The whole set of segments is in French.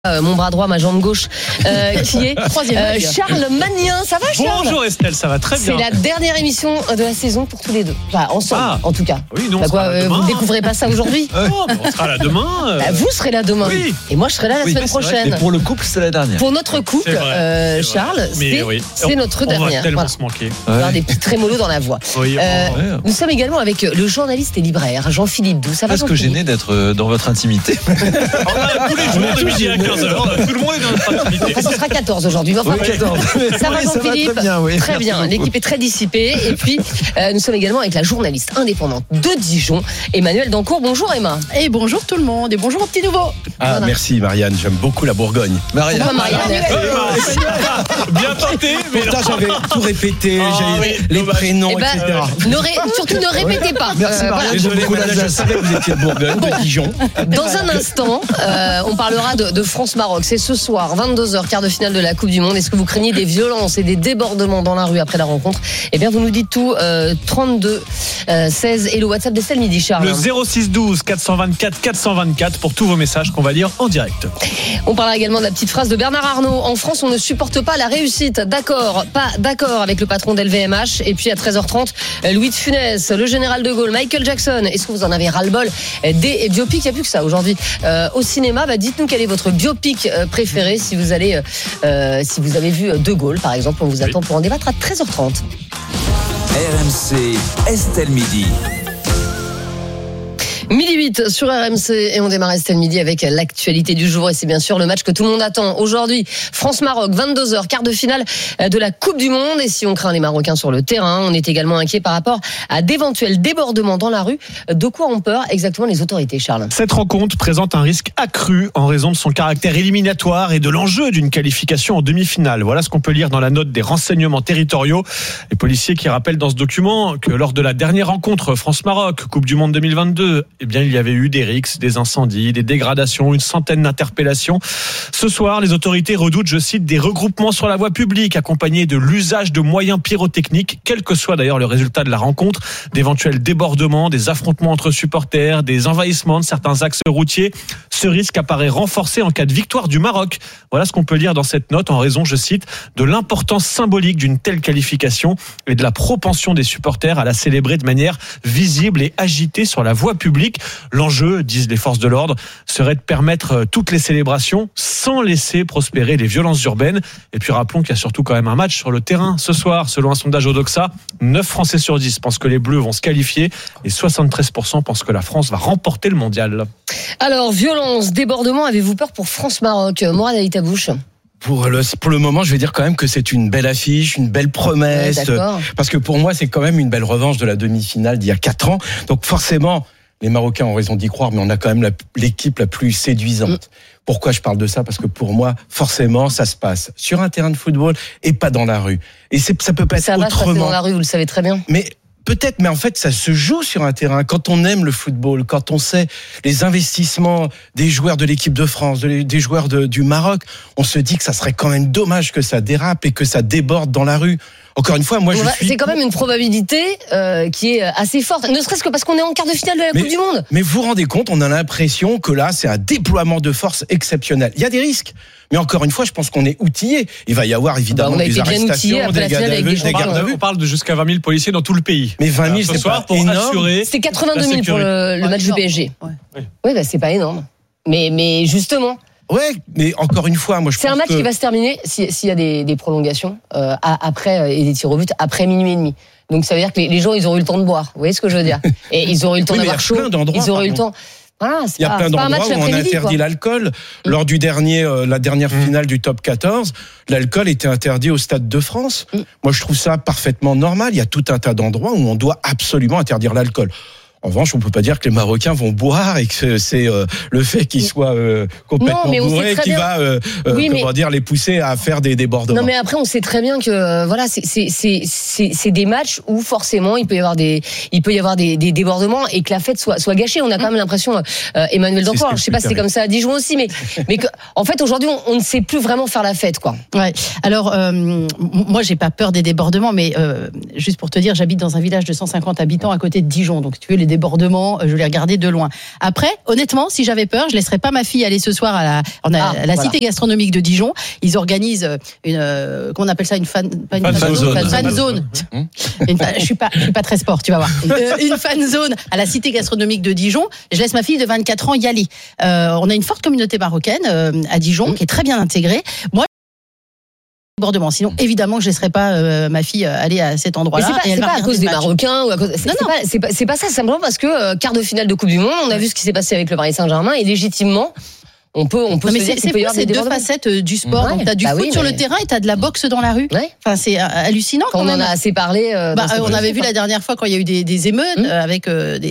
Mon bras droit, ma jambe gauche, qui est Charles Magnin. Ça va, Charles? Bonjour Estelle, ça va très bien. C'est la dernière émission de la saison pour tous les deux. Enfin, ensemble, en tout cas. Oui, non, vous ne découvrez pas ça aujourd'hui? On sera là demain. Vous serez là demain. Oui. Et moi, je serai là la semaine prochaine. Et pour le couple, c'est la dernière. Pour notre couple, Charles, c'est notre dernière. On va tellement se manquer. On va avoir des petits trémolos dans la voix. Oui, nous sommes également avec le journaliste et libraire Jean-Philippe Doux. Ça va, presque gêné d'être dans votre intimité. On a tous les jours de midi à 15h. Tout le monde est dans notre intimité. Ce sera 14 aujourd'hui. Enfin, 14. Ça va, Jean-Philippe? Très bien. L'équipe est très dissipée. Et puis, nous sommes également avec la journaliste indépendante de Dijon, Emmanuelle Dancourt. Bonjour Emma. Et bonjour tout le monde. Et bonjour aux petits nouveaux. Voilà. Merci Marianne, j'aime beaucoup la Bourgogne. Marianne. Bien tenté. Pourtant j'avais tout répété, les prénoms, etc. Surtout ne répétez pas. Merci Marianne, j'aime beaucoup l'Alsace. Je savais que vous étiez de Bourgogne, de Dijon. Dans un instant, on parlera de France-Maroc. C'est ce soir, 22h, quart de finale de la Coupe du Monde. Est-ce que vous craignez des violences et des débordements dans la rue après la rencontre? Eh bien, vous nous dites tout. 32 16 et le WhatsApp d'Estelle Midi, Charles. Le 06 12 424 424 pour tous vos messages qu'on va lire en direct. On parlera également de la petite phrase de Bernard Arnault. En France, on ne supporte pas la réussite. D'accord, pas d'accord avec le patron d'LVMH. Et puis à 13h30, Louis de Funès, le général de Gaulle, Michael Jackson. Est-ce que vous en avez ras-le-bol des biopics? Il n'y a plus que ça aujourd'hui au cinéma. Dites-nous quel est votre biopic préféré si vous avez vu De Gaulle, par exemple. On vous attend pour en débattre à 13h30. RMC, Estelle Midi. Midi 8 sur RMC et on démarre Estelle Midi avec l'actualité du jour et c'est bien sûr le match que tout le monde attend aujourd'hui. France-Maroc, 22h, quart de finale de la Coupe du Monde et si on craint les Marocains sur le terrain, on est également inquiet par rapport à d'éventuels débordements dans la rue. De quoi ont peur exactement les autorités, Charles? Cette rencontre présente un risque accru en raison de son caractère éliminatoire et de l'enjeu d'une qualification en demi-finale. Voilà ce qu'on peut lire dans la note des renseignements territoriaux. Les policiers qui rappellent dans ce document que lors de la dernière rencontre France-Maroc, Coupe du Monde 2022, eh bien, il y avait eu des rixes, des incendies, des dégradations, une centaine d'interpellations. Ce soir, les autorités redoutent, je cite, des regroupements sur la voie publique accompagnés de l'usage de moyens pyrotechniques, quel que soit d'ailleurs le résultat de la rencontre, d'éventuels débordements, des affrontements entre supporters, des envahissements de certains axes routiers. Ce risque apparaît renforcé en cas de victoire du Maroc. Voilà ce qu'on peut lire dans cette note en raison, je cite, de l'importance symbolique d'une telle qualification et de la propension des supporters à la célébrer de manière visible et agitée sur la voie publique. L'enjeu, disent les forces de l'ordre, serait de permettre toutes les célébrations sans laisser prospérer les violences urbaines. Et puis rappelons qu'il y a surtout quand même un match sur le terrain ce soir. Selon un sondage Odoxa, 9 Français sur 10 pensent que les Bleus vont se qualifier et 73% pensent que la France va remporter le mondial. Alors, violence, débordement, avez-vous peur pour France-Maroc? Morad Ali Tabouche. Pour le moment, je vais dire quand même que c'est une belle affiche, une belle promesse. Parce que pour moi, c'est quand même une belle revanche de la demi-finale d'il y a 4 ans. Donc forcément, les Marocains ont raison d'y croire, mais on a quand même l'équipe la plus séduisante. Pourquoi je parle de ça? Parce que pour moi, forcément, ça se passe sur un terrain de football et pas dans la rue. Et ça peut pas être autrement. Ça va se passer dans la rue, vous le savez très bien. Mais peut-être, mais en fait, ça se joue sur un terrain. Quand on aime le football, quand on sait les investissements des joueurs de l'équipe de France, des joueurs du Maroc, on se dit que ça serait quand même dommage que ça dérape et que ça déborde dans la rue. Encore une fois, c'est quand même une probabilité qui est assez forte, ne serait-ce que parce qu'on est en quart de finale de la Coupe du Monde. Mais vous vous rendez compte, on a l'impression que là, c'est un déploiement de force exceptionnel. Il y a des risques, mais encore une fois, je pense qu'on est outillés. Il va y avoir évidemment des arrestations, des gardes à vue. On parle de jusqu'à 20 000 policiers dans tout le pays. Mais 20 000, c'est pas énorme. C'était 82 000 pour le match du PSG. Oui, c'est pas énorme. Mais justement... Ouais, mais encore une fois, moi je pense que... C'est un match qui va se terminer s'il y a des prolongations après et des tirs au but après minuit et demi. Donc ça veut dire que les gens ils auront eu le temps de boire. Vous voyez ce que je veux dire? Et ils auront eu le temps d'avoir chaud. Ils auront eu le temps. Voilà, il y a plein d'endroits où on interdit l'alcool. Lors du la dernière finale du top 14, l'alcool était interdit au Stade de France. Moi je trouve ça parfaitement normal. Il y a tout un tas d'endroits où on doit absolument interdire l'alcool. En revanche, on peut pas dire que les Marocains vont boire et que c'est le fait qu'ils soient complètement bourrés qui va les pousser à faire des débordements. Non, mais après, on sait très bien que voilà, c'est des matchs où forcément il peut y avoir des débordements et que la fête soit gâchée. On a quand même l'impression, Emmanuelle Dancourt, je sais pas si c'est comme ça à Dijon aussi, mais que, en fait aujourd'hui on ne sait plus vraiment faire la fête, quoi. Ouais. Alors moi j'ai pas peur des débordements, mais juste pour te dire, j'habite dans un village de 150 habitants à côté de Dijon, donc si tu veux les débordements, je les regardais de loin. Après, honnêtement, si j'avais peur, je laisserais pas ma fille aller ce soir à la cité gastronomique de Dijon. Ils organisent comment on appelle ça, une fan zone. Je suis pas très sport, tu vas voir. Une fan zone à la cité gastronomique de Dijon. Je laisse ma fille de 24 ans y aller. On a une forte communauté marocaine à Dijon qui est très bien intégrée. Moi, débordement. Sinon, évidemment, je ne laisserai pas ma fille aller à cet endroit-là. Mais c'est pas à cause des Marocains ou à cause. C'est pas ça. Simplement parce que quart de finale de Coupe du Monde, on a vu ce qui s'est passé avec le Paris Saint-Germain et légitimement. On peut se dire qu'il peut y avoir des deux facettes du sport. Donc, t'as du foot sur le terrain et t'as de la boxe dans la rue. Ouais. Enfin, c'est hallucinant. Quand on en a assez parlé. On avait vu la dernière fois quand il y a eu des émeutes avec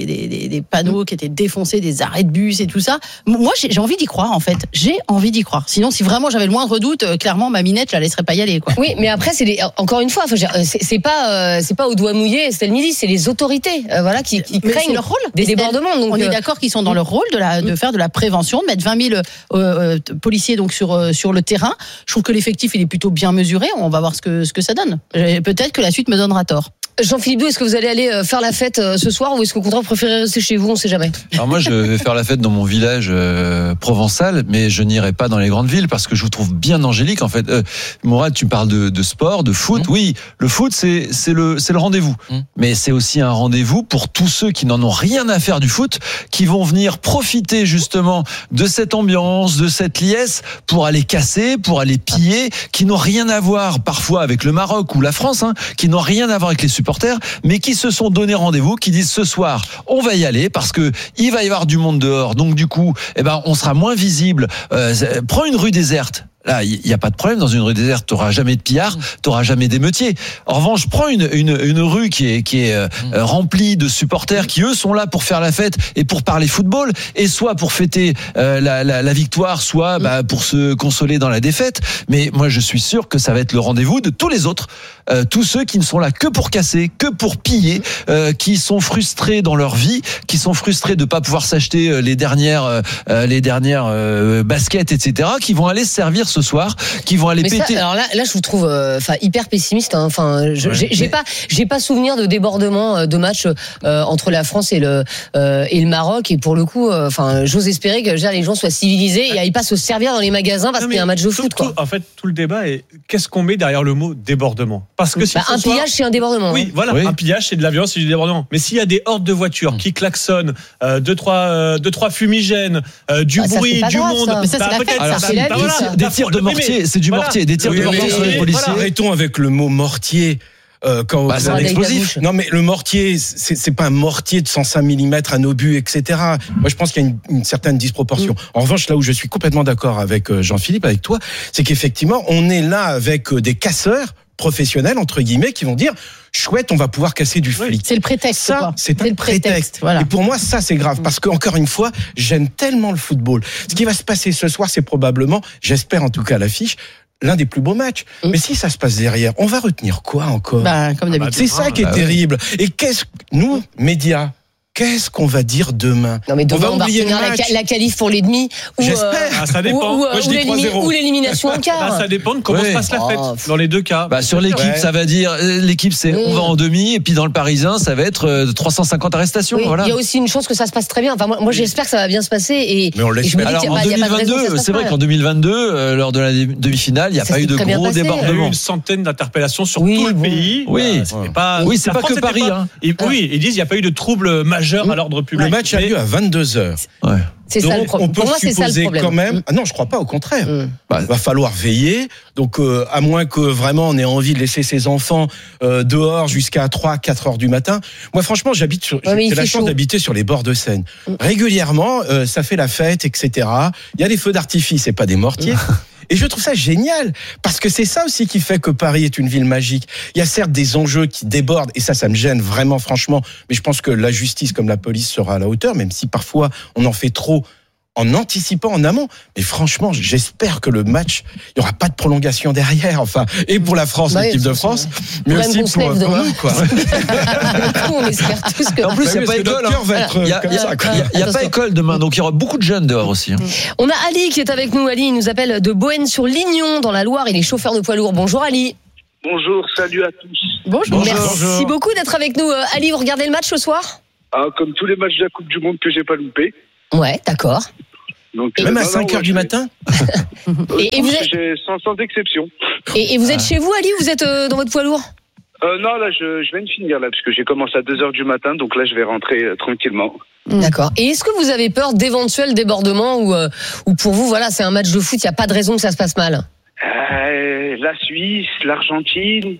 des panneaux qui étaient défoncés, des arrêts de bus et tout ça. Moi, j'ai envie d'y croire, en fait. J'ai envie d'y croire. Sinon, si vraiment j'avais le moindre doute, clairement, ma minette, je la laisserais pas y aller, quoi. Oui, mais après, encore une fois, c'est pas au doigt mouillé, Estelle Midi, c'est les autorités, qui craignent leur rôle. Des débordements. Donc, on est d'accord qu'ils sont dans leur rôle de faire de la prévention, de mettre 20 000 policiers donc sur le terrain. Je trouve que l'effectif il est plutôt bien mesuré. On va voir ce que ça donne. Peut-être que la suite me donnera tort. Jean-Philippe Doux, est-ce que vous allez aller faire la fête ce soir ou est-ce qu'au contraire vous préférez rester chez vous? On ne sait jamais. Alors moi je vais faire la fête dans mon village provençal, mais je n'irai pas dans les grandes villes parce que je vous trouve bien angélique en fait. Mourad, tu parles de sport, de foot. Oui, le foot c'est le rendez-vous, mais c'est aussi un rendez-vous pour tous ceux qui n'en ont rien à faire du foot, qui vont venir profiter justement de cette ambiance, de cette liesse pour aller casser, pour aller piller, qui n'ont rien à voir parfois avec le Maroc ou la France, qui n'ont rien à voir avec les supporters, mais qui se sont donné rendez-vous, qui disent ce soir on va y aller parce que il va y avoir du monde dehors, donc du coup on sera moins visible. Prends une rue déserte. Là, il n'y a pas de problème. Dans une rue déserte, tu n'auras jamais de pillards, tu n'auras jamais d'émeutiers. En revanche, prends une rue qui est remplie de supporters qui, eux, sont là pour faire la fête et pour parler football, et soit pour fêter la victoire, soit pour se consoler dans la défaite. Mais moi, je suis sûr que ça va être le rendez-vous de tous les autres. Tous ceux qui ne sont là que pour casser, que pour piller, qui sont frustrés dans leur vie, qui sont frustrés de ne pas pouvoir s'acheter les dernières baskets, etc., qui vont aller se servir ce soir, qui vont aller péter. Alors là, je vous trouve hyper pessimiste. J'ai pas souvenir de débordement de match entre la France et le Maroc. Et pour le coup, j'ose espérer que les gens soient civilisés et n'aillent pas se servir dans les magasins parce qu'il y a un match de foot. En fait, tout le débat est qu'est-ce qu'on met derrière le mot débordement? Parce que un pillage, c'est un débordement. Oui, voilà, un pillage, c'est de la violence, c'est du débordement. Mais s'il y a des hordes de voitures qui klaxonnent, deux, trois fumigènes, du bruit, du monde, mais ça, c'est la fête. Des tirs de mortier, c'est du mortier, des tirs de mortier sur les policiers. Arrêtons avec le mot mortier. C'est un explosif. Non, mais le mortier, c'est pas un mortier de 105 mm, un obus, etc. Moi, je pense qu'il y a une certaine disproportion. En revanche, là où je suis complètement d'accord avec Jean-Philippe, avec toi, c'est qu'effectivement, on est là avec des casseurs professionnels, entre guillemets, qui vont dire chouette, on va pouvoir casser du flic. C'est le prétexte. Ça, c'est un prétexte. Voilà. Et pour moi, ça, c'est grave. Parce qu'encore une fois, j'aime tellement le football. Ce qui va se passer ce soir, c'est probablement, j'espère en tout cas à l'affiche, l'un des plus beaux matchs. Mais si ça se passe derrière, on va retenir quoi encore? Comme d'habitude. C'est ça qui est terrible. Et nous, médias, qu'est-ce qu'on va dire demain? Non, mais demain, on va retenir la qualif pour les demi. J'espère. Ça dépend. Ou l'élimination en quart. Ça dépend de comment se passe la fête. Dans les deux cas. Sur l'équipe, ça va dire, l'équipe, c'est on va en demi, et puis dans le Parisien, ça va être 350 arrestations. Oui, voilà. Il y a aussi une chance que ça se passe très bien. Moi, j'espère que ça va bien se passer. Mais on l'espère. Alors, en 2022, c'est vrai qu'en 2022, lors de la demi-finale, il n'y a pas eu de gros débordements. Il y a eu une centaine d'interpellations sur tout le pays. Oui, c'est pas que Paris. Oui, ils disent il n'y a pas eu de troubles majeurs à l'ordre public. Le match a lieu à 22h. Ouais. C'est ça le problème. Pour moi, c'est ça le problème. Quand même. Non, je crois pas. Au contraire. Il va falloir veiller. Donc, à moins que vraiment on ait envie de laisser ses enfants dehors jusqu'à 3-4 heures du matin. Moi, franchement, j'ai la chance d'habiter sur les bords de Seine. Régulièrement, ça fait la fête, etc. Il y a des feux d'artifice et pas des mortiers. Et je trouve ça génial, parce que c'est ça aussi qui fait que Paris est une ville magique. Il y a certes des enjeux qui débordent, et ça me gêne vraiment, franchement, mais je pense que la justice comme la police sera à la hauteur, même si parfois on en fait trop en anticipant en amont. Mais franchement, j'espère que le match, il n'y aura pas de prolongation derrière, et pour la France, l'équipe de France, mais aussi pour nous, quoi. On espère tous que... En plus, il n'y a pas école. Il n'y a pas école demain, donc il y aura beaucoup de jeunes dehors aussi. On a Ali qui est avec nous. Ali, il nous appelle de Boëne-sur-Lignon, dans la Loire. Il est chauffeur de poids lourd. Bonjour Ali. Bonjour, salut à tous. Bonjour. Merci beaucoup d'être avec nous. Ali, vous regardez le match ce soir ? Comme tous les matchs de la Coupe du Monde que j'ai pas loupé. Ouais, d'accord. Donc, même à 5h du matin. Et vous êtes... sans exception. Et vous êtes chez vous, Ali, ou vous êtes dans votre poids lourd? Non, là, je viens de finir, là, parce que j'ai commencé à 2h du matin, donc là, je vais rentrer tranquillement. D'accord. Et est-ce que vous avez peur d'éventuels débordements ou pour vous, voilà, c'est un match de foot, il n'y a pas de raison que ça se passe mal? La Suisse, l'Argentine,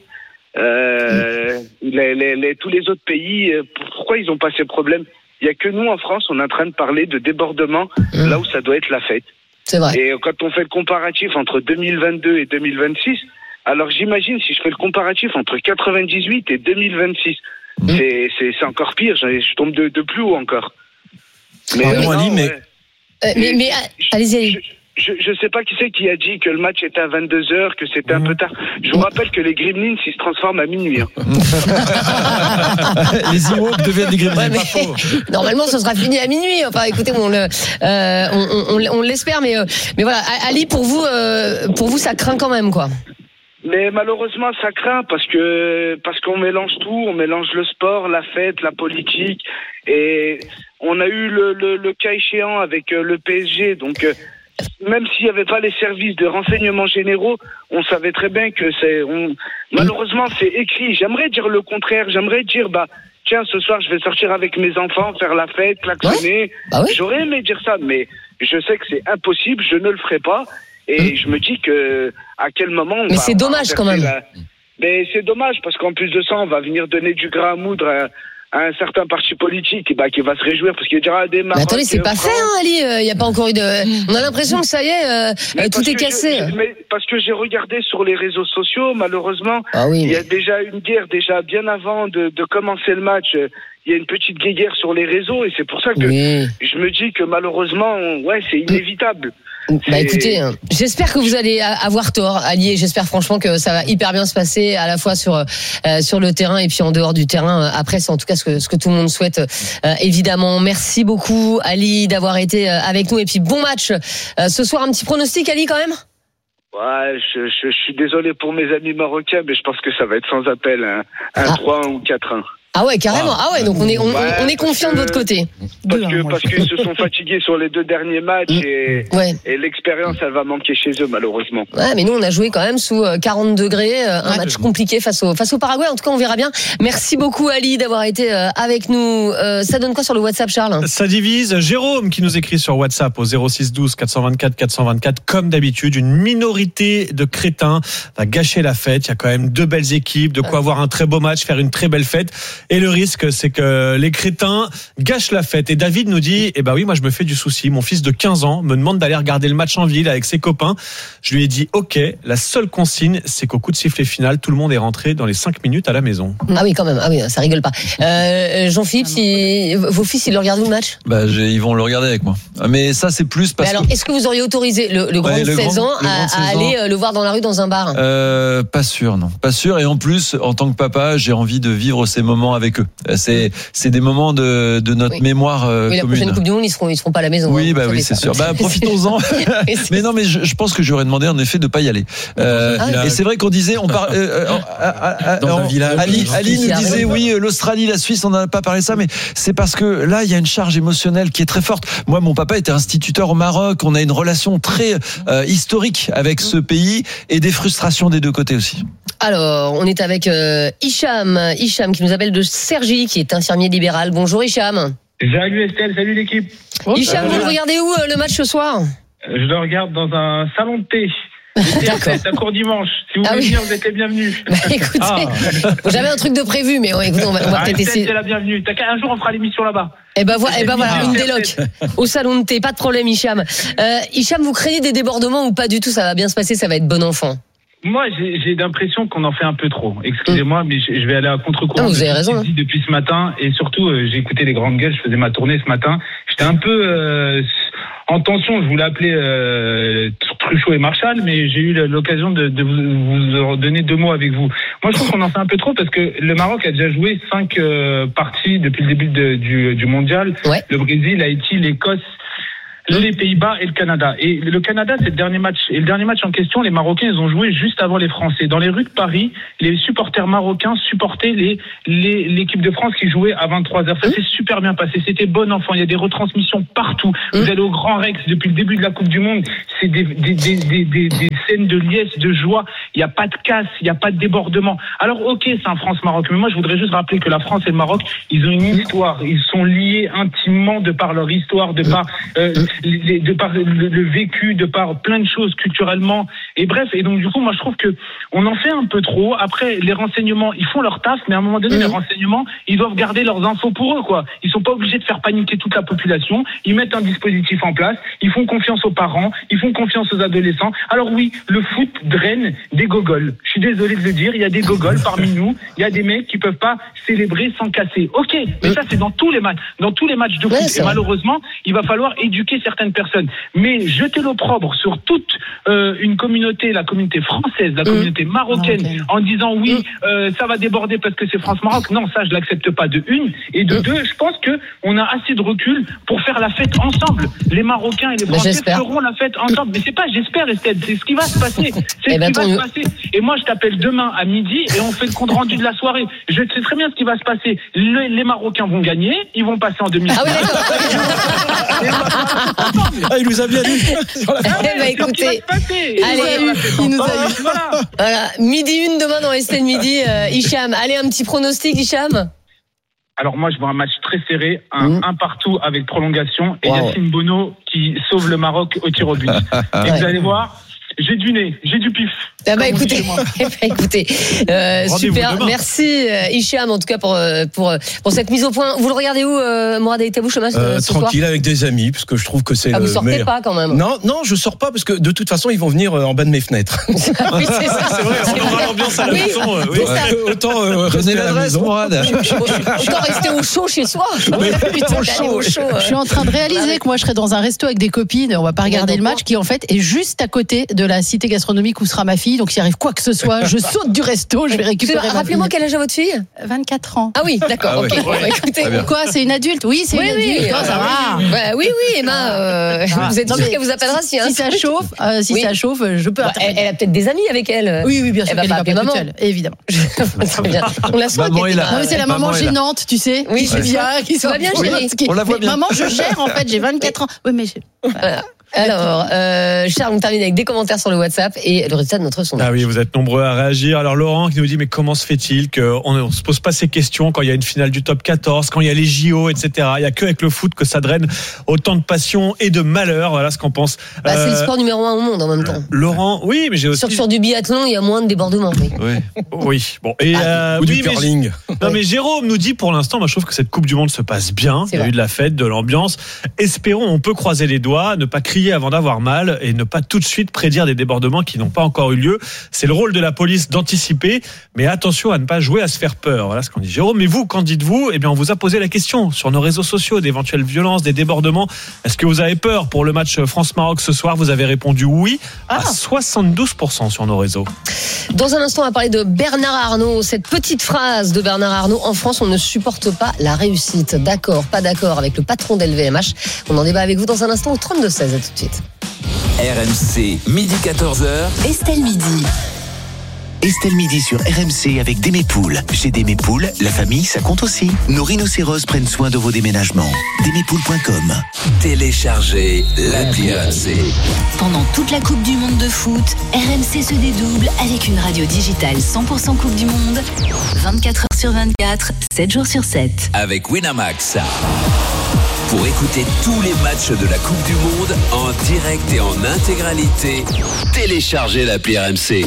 tous les autres pays, pourquoi ils n'ont pas ces problèmes? Il n'y a que nous, en France, on est en train de parler de débordements là où ça doit être la fête. C'est vrai. Et quand on fait le comparatif entre 2022 et 2026, alors j'imagine si je fais le comparatif entre 98 et 2026, c'est encore pire, je tombe de plus haut encore. Mais allez-y. Je sais pas qui c'est qui a dit que le match était à 22h, que c'était un peu tard. Je vous rappelle que les Gremlins, ils se transforment à minuit. Les Ewoks deviennent des Gremlins. Normalement, ce sera fini à minuit. Enfin, écoutez, on l'espère, mais voilà. Ali, pour vous, ça craint quand même, quoi. Mais malheureusement, ça craint parce qu'on mélange tout, on mélange le sport, la fête, la politique, et on a eu le cas échéant avec le PSG, donc. Même s'il n'y avait pas les services de renseignement généraux, on savait très bien que malheureusement, c'est écrit. J'aimerais dire le contraire. J'aimerais dire, tiens, ce soir, je vais sortir avec mes enfants, faire la fête, klaxonner. Ouais. Bah oui. J'aurais aimé dire ça, mais je sais que c'est impossible. Je ne le ferai pas. Et je me dis que, à quel moment... Mais c'est dommage quand même. Mais c'est dommage, parce qu'en plus de ça, on va venir donner du grain à moudre à un certain parti politique qui va se réjouir parce qu'il dira des Maroc. Mais attendez, c'est pas fait, Ali. Il y a pas encore eu de. On a l'impression que ça y est, tout est cassé. Mais parce que j'ai regardé sur les réseaux sociaux, malheureusement, il y a déjà une guerre déjà bien avant de commencer le match. Il y a une petite guéguerre sur les réseaux et c'est pour ça que je me dis que malheureusement, c'est inévitable. Écoutez, j'espère que vous allez avoir tort, Ali, et j'espère franchement que ça va hyper bien se passer à la fois sur le terrain et puis en dehors du terrain. Après, c'est en tout cas ce que tout le monde souhaite, évidemment. Merci beaucoup, Ali, d'avoir été avec nous et puis bon match ce soir. Un petit pronostic, Ali, quand même? Ouais, je suis désolé pour mes amis marocains, mais je pense que ça va être sans appel, un 3-1 ou 4-1. Ah ouais, carrément. Ah ouais, donc on est confiant de votre côté. Parce qu'ils se sont fatigués sur les 2 derniers matchs et l'expérience, elle va manquer chez eux, malheureusement. Ouais, mais nous, on a joué quand même sous 40 degrés, un match compliqué face au Paraguay. En tout cas, on verra bien. Merci beaucoup, Ali, d'avoir été avec nous. Ça donne quoi sur le WhatsApp, Charles? Ça divise. Jérôme qui nous écrit sur WhatsApp au 06 12 424 424. Comme d'habitude, une minorité de crétins va gâcher la fête. Il y a quand même 2 belles équipes, de quoi avoir un très beau match, faire une très belle fête. Et le risque, c'est que les crétins gâchent la fête. Et David nous dit, oui, moi je me fais du souci. Mon fils de 15 ans me demande d'aller regarder le match en ville avec ses copains. Je lui ai dit, ok, la seule consigne, c'est qu'au coup de sifflet final, tout le monde est rentré dans les 5 minutes à la maison. Ah oui, quand même. Ah oui, ça rigole pas. Jean-Philippe, vos fils, ils le regardent où le match? Ils vont le regarder avec moi. Mais ça, c'est plus parce que... est-ce que vous auriez autorisé le grand de 16 ans à aller le voir dans la rue dans un bar? Pas sûr, non. Pas sûr. Et en plus, en tant que papa, j'ai envie de vivre ces moments avec eux. C'est des moments de notre mémoire commune. La prochaine Coupe du Monde, ils seront pas à la maison. Oui, c'est sûr. Profitons-en. Mais non, mais je pense que j'aurais demandé en effet de pas y aller. Et c'est vrai qu'on disait, on parle dans un village. Ali nous disait, oui, l'Australie, la Suisse, on n'a pas parlé de ça, mais c'est parce que là, il y a une charge émotionnelle qui est très forte. Moi, mon papa était instituteur au Maroc. On a une relation très historique avec ce pays et des frustrations des 2 côtés aussi. Alors, on est avec Hicham qui nous appelle de Cergy, qui est infirmier libéral. Bonjour Hicham. Salut Estelle, salut l'équipe. Hicham, vous le regardez où le match ce soir? Je le regarde dans un salon de thé. D'accord. À court dimanche. Si vous voulez venir, vous êtes les bienvenus. Écoutez, j'avais un truc de prévu, mais écoutez, on va peut-être essayer. C'est la bienvenue. Un jour, on fera l'émission là-bas. Voilà, une déloc au salon de thé. Pas de problème, Hicham. Hicham, vous craignez des débordements ou pas du tout? Ça va bien se passer, ça va être bon enfant. Moi, j'ai l'impression qu'on en fait un peu trop. Excusez-moi, mais je vais aller à contre-courant. Vous avez raison. Depuis ce matin, et surtout, j'ai écouté les grandes gueules. Je faisais ma tournée ce matin. J'étais un peu en tension. Je voulais appeler Truchot et Marchal, mais j'ai eu l'occasion de vous donner 2 mots avec vous. Moi, je trouve qu'on en fait un peu trop parce que le Maroc a déjà joué 5 parties depuis le début du mondial. Ouais. Le Brésil, Haïti, l'Écosse, les Pays-Bas et le Canada. Et le Canada, c'est le dernier match. Et le dernier match en question, les Marocains, ils ont joué juste avant les Français. Dans les rues de Paris, les supporters marocains supportaient l'équipe de France qui jouait à 23h. Ça s'est super bien passé. C'était bon enfant. Il y a des retransmissions partout. Vous allez au Grand Rex depuis le début de la Coupe du Monde. C'est des scènes de liesse, de joie. Il n'y a pas de casse, il n'y a pas de débordement. Alors, ok, c'est un France-Maroc. Mais moi, je voudrais juste rappeler que la France et le Maroc, ils ont une histoire. Ils sont liés intimement de par leur histoire, de par le vécu, de par plein de choses culturellement. Et bref, et donc, du coup, moi, je trouve que on en fait un peu trop. Après, les renseignements, ils font leur taf, mais à un moment donné, les renseignements, ils doivent garder leurs infos pour eux, quoi. Ils sont pas obligés de faire paniquer toute la population. Ils mettent un dispositif en place. Ils font confiance aux parents. Ils font confiance aux adolescents. Alors oui, le foot draine des gogoles. Je suis désolé de le dire, il y a des gogoles parmi nous. Il y a des mecs qui peuvent pas célébrer sans casser. Ok, mais ça, c'est dans tous les matchs de foot. Et malheureusement, il va falloir éduquer certaines personnes. Mais jeter l'opprobre sur toute une communauté, la communauté française, la communauté marocaine, en disant oui, ça va déborder parce que c'est France-Maroc. Non, ça, je l'accepte pas de une. Et de deux, je pense que on a assez de recul pour faire la fête ensemble. Les Marocains et les Français feront la fête ensemble. Mais c'est pas j'espère, Estelle, c'est ce qui va se passer. C'est ce qui va se passer. Et moi, je t'appelle demain à midi et on fait le compte rendu de la soirée. Je sais très bien ce qui va se passer. Les Marocains vont gagner, ils vont passer en demi-finale. Ah oui, d'accord. Il nous a bien dit. Écoutez, allez, il nous a dit. Voilà, midi une demain dans Estelle Midi. Hicham, allez, un petit pronostic, Hicham. Alors moi, je vois un match très serré, un partout avec prolongation, et Yacine Bono qui sauve le Maroc au tir au but. Et vous allez voir, j'ai du nez, j'ai du pif. Ah bah écoutez, super, merci Hicham en tout cas pour cette mise au point. Vous le regardez où, Mourad Aïtabou, ce tranquille, avec des amis, parce que je trouve que c'est vous sortez pas quand même. Non, je sors pas parce que de toute façon ils vont venir en bas de mes fenêtres. Oui, c'est ça. C'est vrai, on aura l'ambiance à la maison. Autant rester à la maison. Autant rester au chaud chez soi. Je suis en train de réaliser que moi je serais dans un resto avec des copines, on va pas regarder le match qui en fait est juste à côté de la cité gastronomique où sera ma fille. Donc s'il arrive quoi que ce soit, je saute du resto, je vais récupérer. Rappelez-moi quel âge a votre fille ? 24 ans. Ah oui, d'accord. Ok. Écoutez, quoi, c'est une adulte ? Oui, c'est une adulte. Ça va. Oui, Emma. Vous êtes sûre qu'elle vous appellera si ça chauffe, ça chauffe, je peux. Elle a peut-être des amis avec elle. Oui, bien sûr. Elle va pas appeler maman, évidemment. Très bien. On la souhaite. Non, mais c'est la maman gênante, tu sais. Oui, c'est bien. Qui soit bien gênée. On la voit bien. Maman, je gère en fait. J'ai 24 ans. Oui, mais. Alors, Charles, on termine avec des commentaires sur le WhatsApp et le résultat de notre sondage. Ah oui, vous êtes nombreux à réagir. Alors Laurent qui nous dit mais comment se fait-il qu'on ne se pose pas ces questions quand il y a une finale du top 14, quand il y a les JO, etc. Il n'y a qu'avec le foot que ça draine autant de passion et de malheur. Voilà ce qu'on pense. C'est le sport numéro 1 au monde en même temps. Laurent, oui, mais j'ai aussi... Sur du biathlon, il y a moins de débordements. Oui. Bon. Et, ou du curling. Non, mais Jérôme nous dit pour l'instant, moi je trouve que cette Coupe du Monde se passe bien. Il y a eu de la fête, de l'ambiance. Espérons, on peut croiser les doigts, ne pas crier avant d'avoir mal et ne pas tout de suite prédire des débordements qui n'ont pas encore eu lieu. C'est le rôle de la police d'anticiper, mais attention à ne pas jouer à se faire peur. Voilà ce qu'on dit Jérôme. Mais vous, qu'en dites-vous ? Eh bien, on vous a posé la question sur nos réseaux sociaux d'éventuelles violences, des débordements. Est-ce que vous avez peur pour le match France-Maroc ce soir ? Vous avez répondu oui à 72% sur nos réseaux. Dans un instant, on va parler de Bernard Arnault. Cette petite phrase de Bernard Arnault: en France, on ne supporte pas la réussite. D'accord, pas d'accord avec le patron d'LVMH. On en débat avec vous dans un instant au 32-16. À tout de suite. RMC, midi 14h. Estelle Midi. Estelle Midi sur RMC avec Démépoules. Chez Démépoules, la famille, ça compte aussi. Nos rhinocéros prennent soin de vos déménagements. Démépoules.com. Téléchargez l'appli RMC. Pendant toute la Coupe du Monde de foot, RMC se dédouble avec une radio digitale 100% Coupe du Monde. 24h sur 24, 7 jours sur 7. Avec Winamax. Pour écouter tous les matchs de la Coupe du Monde en direct et en intégralité, téléchargez l'appli RMC.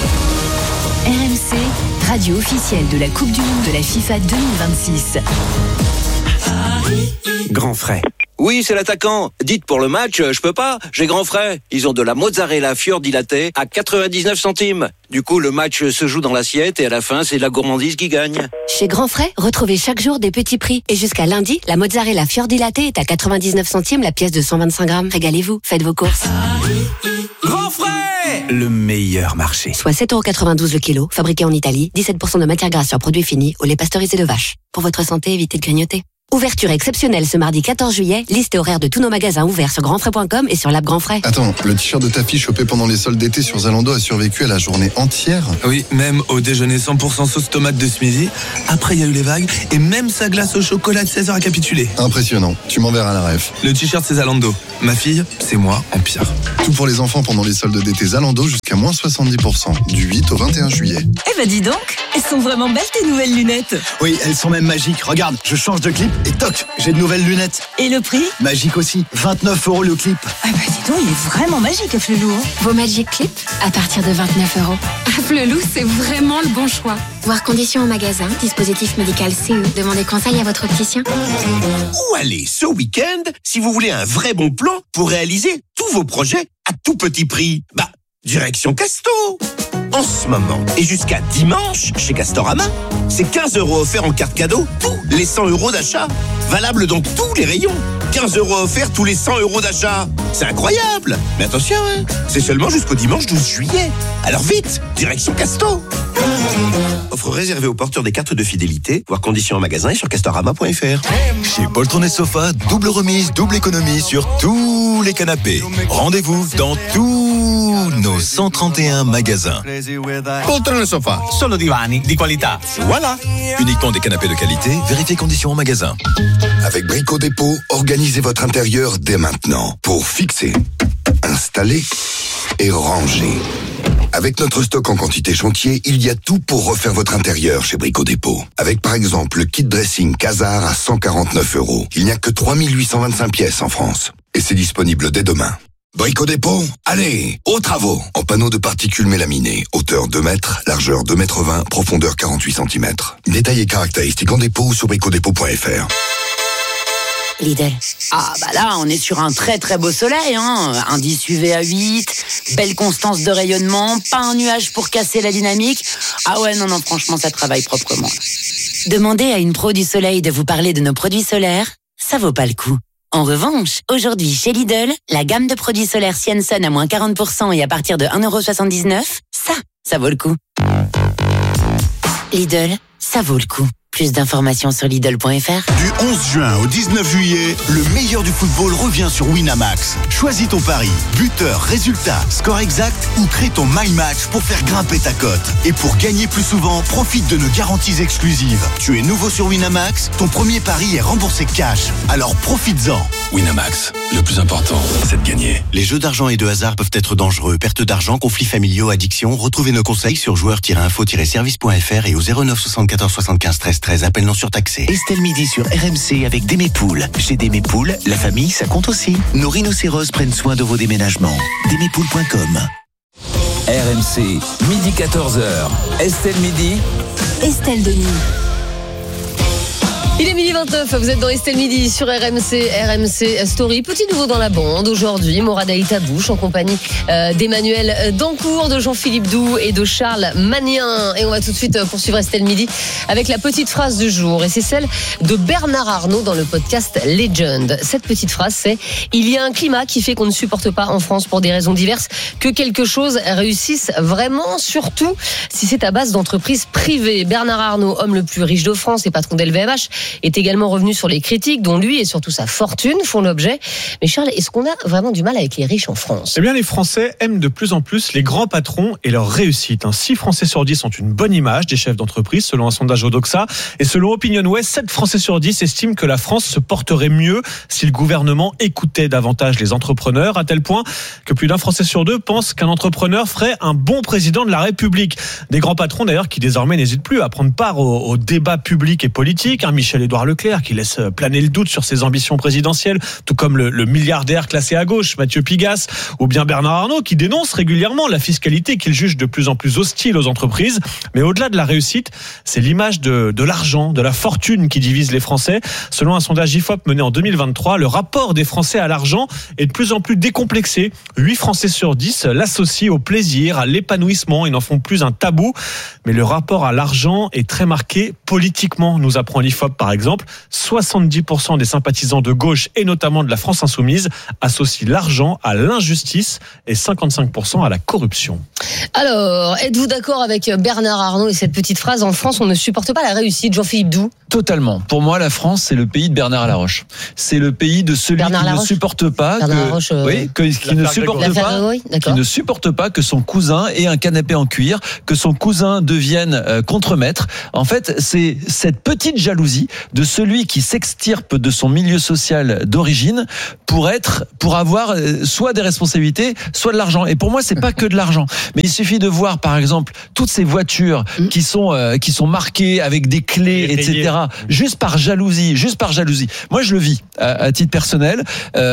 RMC, radio officielle de la Coupe du Monde de la FIFA 2026. Grand frais. Oui, c'est l'attaquant. Dites pour le match, je peux pas, j'ai grand frais. Ils ont de la mozzarella fiordilatée à 99 centimes. Du coup, le match se joue dans l'assiette et à la fin, c'est la gourmandise qui gagne. Chez Grand Frais, retrouvez chaque jour des petits prix. Et jusqu'à lundi, la mozzarella fiordilatée est à 99 centimes la pièce de 125 grammes. Régalez-vous, faites vos courses. Grand frais, le meilleur marché. Soit 7,92€ le kilo, fabriqué en Italie, 17% de matière grasse sur produit fini, au lait pasteurisé de vache. Pour votre santé, évitez de grignoter. Ouverture exceptionnelle ce mardi 14 juillet. Liste et horaire de tous nos magasins ouverts sur grandfrais.com et sur l'app Grand Frais. Attends, le t-shirt de ta fille chopé pendant les soldes d'été sur Zalando a survécu à la journée entière? Oui, même au déjeuner 100% sauce tomate de ce midi. Après, il y a eu les vagues et même sa glace au chocolat de 16h a capitulé. Impressionnant. Tu m'enverras la ref. Le t-shirt, c'est Zalando. Ma fille, c'est moi en pire. Tout pour les enfants pendant les soldes d'été Zalando jusqu'à moins 70%. Du 8 au 21 juillet. Eh ben dis donc, elles sont vraiment belles tes nouvelles lunettes. Oui, elles sont même magiques. Regarde, je change de clip et toc, j'ai de nouvelles lunettes. Et le prix? Magique aussi. 29 € le clip. Ah bah dis donc, il est vraiment magique, Flelou. Vos Magic Clips à partir de 29 €. Flelou, c'est vraiment le bon choix. Voir conditions en magasin, dispositif médical CE. Demandez conseil à votre opticien. Où aller ce week-end si vous voulez un vrai bon plan pour réaliser tous vos projets à tout petit prix? Direction Casto. En ce moment et jusqu'à dimanche chez Castorama, c'est 15 € offerts en carte cadeau tous les 100 € d'achat. Valable dans tous les rayons. 15 € offerts tous les 100 € d'achat. C'est incroyable. Mais attention, c'est seulement jusqu'au dimanche 12 juillet. Alors vite, direction Casto. Offre réservée aux porteurs des cartes de fidélité. Voir conditions en magasin et sur castorama.fr. Chez Poltron et Sofa, double remise, double économie sur tous les canapés. Rendez-vous dans tous nos 131 magasins. Poltron et Sofa, solo divani di qualità. Voilà. Uniquement des canapés de qualité, vérifiez conditions en magasin. Avec Brico Dépôt, organisez votre intérieur dès maintenant pour fixer, installer et ranger. Avec notre stock en quantité chantier, il y a tout pour refaire votre intérieur chez Brico Dépôt. Avec par exemple le kit dressing Casar à 149 €. Il n'y a que 3825 pièces en France. Et c'est disponible dès demain. Brico Dépôt, allez, aux travaux. En panneaux de particules mélaminées, hauteur 2 mètres, largeur 2,20 m, profondeur 48 cm. Détails et caractéristiques en dépôt ou sur bricodépôt.fr. Lidl. Ah bah là, on est sur un très très beau soleil, hein. Indice UV à 8, belle constance de rayonnement, pas un nuage pour casser la dynamique. Ah ouais, non, franchement, ça travaille proprement. Demandez à une pro du soleil de vous parler de nos produits solaires, ça vaut pas le coup. En revanche, aujourd'hui chez Lidl, la gamme de produits solaires Sienson à moins 40% et à partir de 1,79 €, ça vaut le coup. Lidl, ça vaut le coup. Plus d'informations sur Lidl.fr. Du 11 juin au 19 juillet, le meilleur du football revient sur Winamax. Choisis ton pari, buteur, résultat, score exact ou crée ton My Match pour faire grimper ta cote. Et pour gagner plus souvent, profite de nos garanties exclusives. Tu es nouveau sur Winamax, ton premier pari est remboursé cash. Alors profites-en. Winamax, le plus important, c'est de gagner. Les jeux d'argent et de hasard peuvent être dangereux. Perte d'argent, conflits familiaux, addiction. Retrouvez nos conseils sur joueurs-info-service.fr et au 09 74 75 13 13. Appel non surtaxé. Estelle Midi sur RMC avec Démé Poules. Chez Démé Poules, la famille, ça compte aussi. Nos rhinocéros prennent soin de vos déménagements. Démépoules.com. RMC, midi 14h. Estelle Midi. Estelle Denis. Il est midi 29, vous êtes dans Estelle Midi sur RMC Story. Petit nouveau dans la bande aujourd'hui, Morad Aïtabouche en compagnie d'Emmanuel Dancourt, de Jean-Philippe Doux et de Charles Magnien. Et on va tout de suite poursuivre Estelle Midi avec la petite phrase du jour. Et c'est celle de Bernard Arnault dans le podcast Legend. Cette petite phrase, c'est « Il y a un climat qui fait qu'on ne supporte pas en France pour des raisons diverses que quelque chose réussisse vraiment, surtout si c'est à base d'entreprises privées. » Bernard Arnault, homme le plus riche de France et patron d'LVMH, est également revenu sur les critiques dont lui et surtout sa fortune font l'objet. Mais Charles, est-ce qu'on a vraiment du mal avec les riches en France ? Eh bien, les Français aiment de plus en plus les grands patrons et leur réussite. 6 Français sur 10 ont une bonne image des chefs d'entreprise, selon un sondage Odoxa. Et selon OpinionWay, 7 Français sur 10 estiment que la France se porterait mieux si le gouvernement écoutait davantage les entrepreneurs, à tel point que plus d'un Français sur 2 pense qu'un entrepreneur ferait un bon président de la République. Des grands patrons, d'ailleurs, qui désormais n'hésitent plus à prendre part au débat public et politique. Michel-Édouard Leclerc, qui laisse planer le doute sur ses ambitions présidentielles, tout comme le milliardaire classé à gauche, Mathieu Pigasse, ou bien Bernard Arnault, qui dénonce régulièrement la fiscalité qu'il juge de plus en plus hostile aux entreprises. Mais au-delà de la réussite, c'est l'image de l'argent, de la fortune qui divise les Français. Selon un sondage IFOP mené en 2023, le rapport des Français à l'argent est de plus en plus décomplexé. 8 Français sur 10 l'associent au plaisir, à l'épanouissement, ils n'en font plus un tabou. Mais le rapport à l'argent est très marqué politiquement, nous apprend l'IFOP. par exemple. 70% des sympathisants de gauche et notamment de la France insoumise associent l'argent à l'injustice et 55% à la corruption. Alors, êtes-vous d'accord avec Bernard Arnault et cette petite phrase: en France, on ne supporte pas la réussite? Jean-Philippe Doux. Totalement. Pour moi, la France, c'est le pays de Bernard Laroche. C'est le pays de celui qui ne supporte pas qui ne supporte pas que son cousin ait un canapé en cuir, que son cousin devienne contremaître. En fait, c'est cette petite jalousie de celui qui s'extirpe de son milieu social d'origine pour avoir soit des responsabilités, soit de l'argent. Et pour moi, c'est pas que de l'argent. Mais il suffit de voir, par exemple, toutes ces voitures qui sont marquées avec des clés, etc. Juste par jalousie. Moi, je le vis à titre personnel.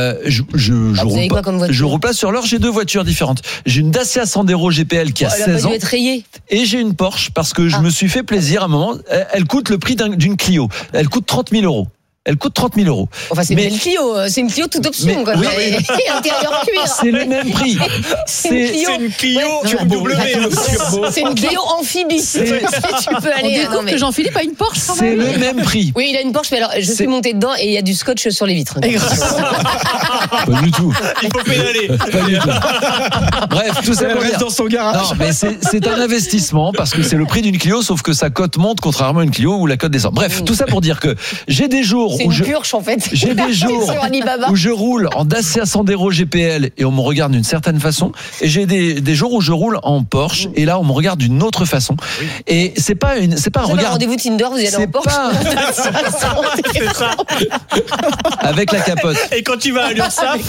Je roule pas sur l'or. J'ai 2 voitures différentes. J'ai une Dacia Sandero GPL qui a 16 ans. Et j'ai une Porsche parce que je me suis fait plaisir à un moment. Elle coûte le prix d'une Clio. Elle coûte 30 000 €. Elle coûte 30 000 €. Enfin, c'est une Clio. C'est une Clio toute option, quoi. Oui, intérieur cuir. C'est le même prix. C'est une Clio turbo. C'est une Clio amphibie. Tu peux aller. On découvre que Jean-Philippe a une Porsche. C'est le même prix. Oui, il a une Porsche, mais alors, je suis montée dedans et il y a du scotch sur les vitres. Pas du tout. Il faut pédaler. Pas du tout. Bref, tout ça pour dire. Dans son garage. Non, mais c'est un investissement parce que c'est le prix d'une Clio, sauf que sa cote monte contrairement à une Clio où la cote descend. Bref, tout ça pour dire que j'ai des jours c'est où une purge, en fait. J'ai des jours où je roule en Dacia Sandero GPL et on me regarde d'une certaine façon, et j'ai des jours où je roule en Porsche et là on me regarde d'une autre façon. Et c'est pas un regard. Rendez-vous Tinder, vous y allez en Porsche. C'est ça. Avec la capote. Et quand tu vas à l'URSSAF,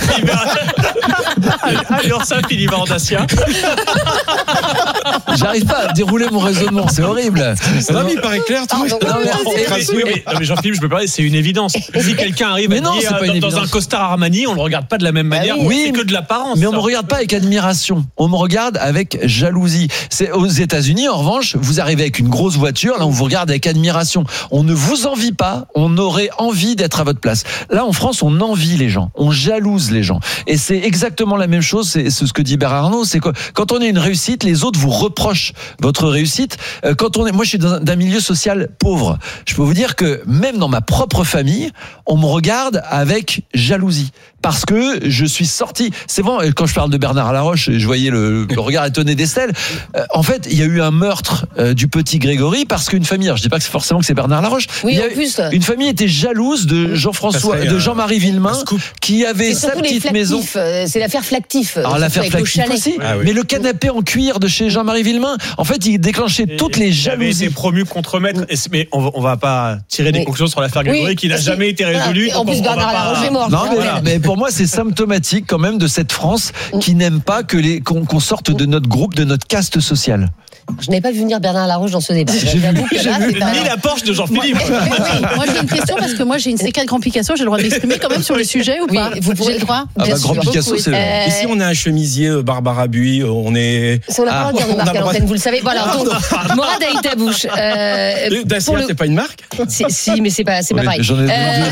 il y va en Dacia. J'arrive pas à dérouler mon raisonnement, c'est horrible. Non, mais il paraît clair. Mais Jean-Philippe, je peux parler, c'est une évidence. Si quelqu'un arrive dans un costard Armani, on le regarde pas de la même manière. Oui, c'est que de l'apparence. Mais on me regarde pas avec admiration. On me regarde avec jalousie. C'est aux États-Unis, en revanche, vous arrivez avec une grosse voiture, là on vous regarde avec admiration. On ne vous envie pas. On aurait envie d'être à votre place. Là, en France, on envie les gens, on jalouse les gens. Et c'est exactement la même chose. C'est ce que dit Bernard Arnault. C'est que quand on a une réussite, les autres vous reprochent votre réussite. Moi, je suis d'un milieu social pauvre. Je peux vous dire que même dans ma propre famille, on me regarde avec jalousie. Parce que je suis sorti. C'est bon, quand je parle de Bernard Laroche, je voyais le regard étonné d'Estelle. En fait, il y a eu un meurtre du petit Grégory parce qu'une famille, alors je dis pas que c'est forcément que c'est Bernard Laroche, une famille était jalouse de Jean-Marie Villemain qui avait sa petite maison. C'est l'affaire Flactif. Alors l'affaire Flactif aussi. Mais le canapé en cuir de chez Jean-Marie Villemain, en fait, il déclenchait toutes les jalousies. Il avait été promu contremaître. Mais on va pas tirer des conclusions sur l'affaire Grégory qui n'a jamais été résolue. En plus, Bernard Laroche est mort. Mais pour moi, c'est symptomatique quand même de cette France qui n'aime pas qu'on sorte de notre groupe, de notre caste sociale. Je n'avais pas vu venir Bernard Laroche dans ce débat. J'ai vu la Porsche de Jean-Philippe. Moi j'ai une question parce que moi j'ai une séquelle Grand Picasso, j'ai le droit de m'exprimer quand même sur le sujet ou pas? Vous pourrez le droit. Grand Picasso, c'est Ici on a un chemisier Barbara Buis, on est. C'est la parole de remarque à l'antenne, vous le savez. Voilà, donc Morad Aïtabouche. Dacia, c'est pas une marque? Si, mais c'est pas pareil. J'en ai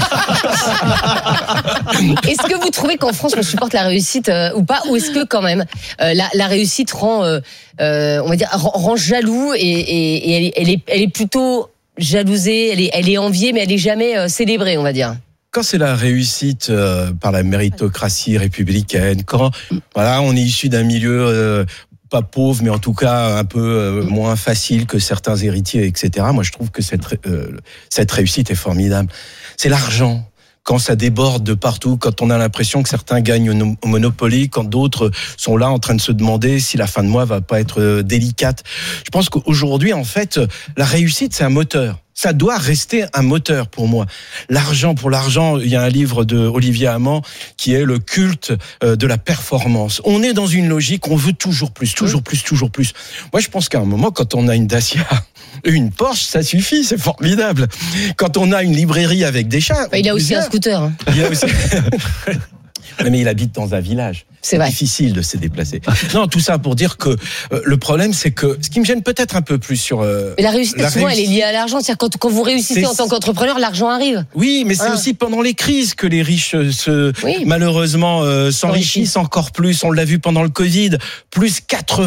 Est-ce que vous trouvez qu'en France on supporte la réussite ou pas, ou est-ce que quand même la réussite rend on va dire rend jaloux et elle est plutôt jalousée, elle est enviée, mais elle est jamais célébrée, on va dire. Quand c'est la réussite par la méritocratie républicaine, quand voilà, on est issu d'un milieu pas pauvre, mais en tout cas un peu moins facile que certains héritiers, etc. Moi, je trouve que cette réussite est formidable. C'est l'argent. Quand ça déborde de partout, quand on a l'impression que certains gagnent au Monopoly, quand d'autres sont là en train de se demander si la fin de mois va pas être délicate. Je pense qu'aujourd'hui, en fait, la réussite, c'est un moteur. Ça doit rester un moteur pour moi. L'argent pour l'argent, il y a un livre de Olivier Hamon qui est le culte de la performance. On est dans une logique, on veut toujours plus, toujours plus, toujours plus. Moi, je pense qu'à un moment, quand on a une Dacia, une Porsche, ça suffit, c'est formidable. Quand on a une librairie avec des chats... Il a aussi un scooter. Il a aussi... Mais il habite dans un village. C'est vrai. Difficile de se déplacer. Non, tout ça pour dire que le problème, c'est que ce qui me gêne peut-être un peu plus sur. Mais la réussite, souvent, elle est liée à l'argent. C'est-à-dire quand vous réussissez en tant qu'entrepreneur, l'argent arrive. Oui, mais c'est aussi pendant les crises que les riches malheureusement s'enrichissent encore plus. On l'a vu pendant le Covid, plus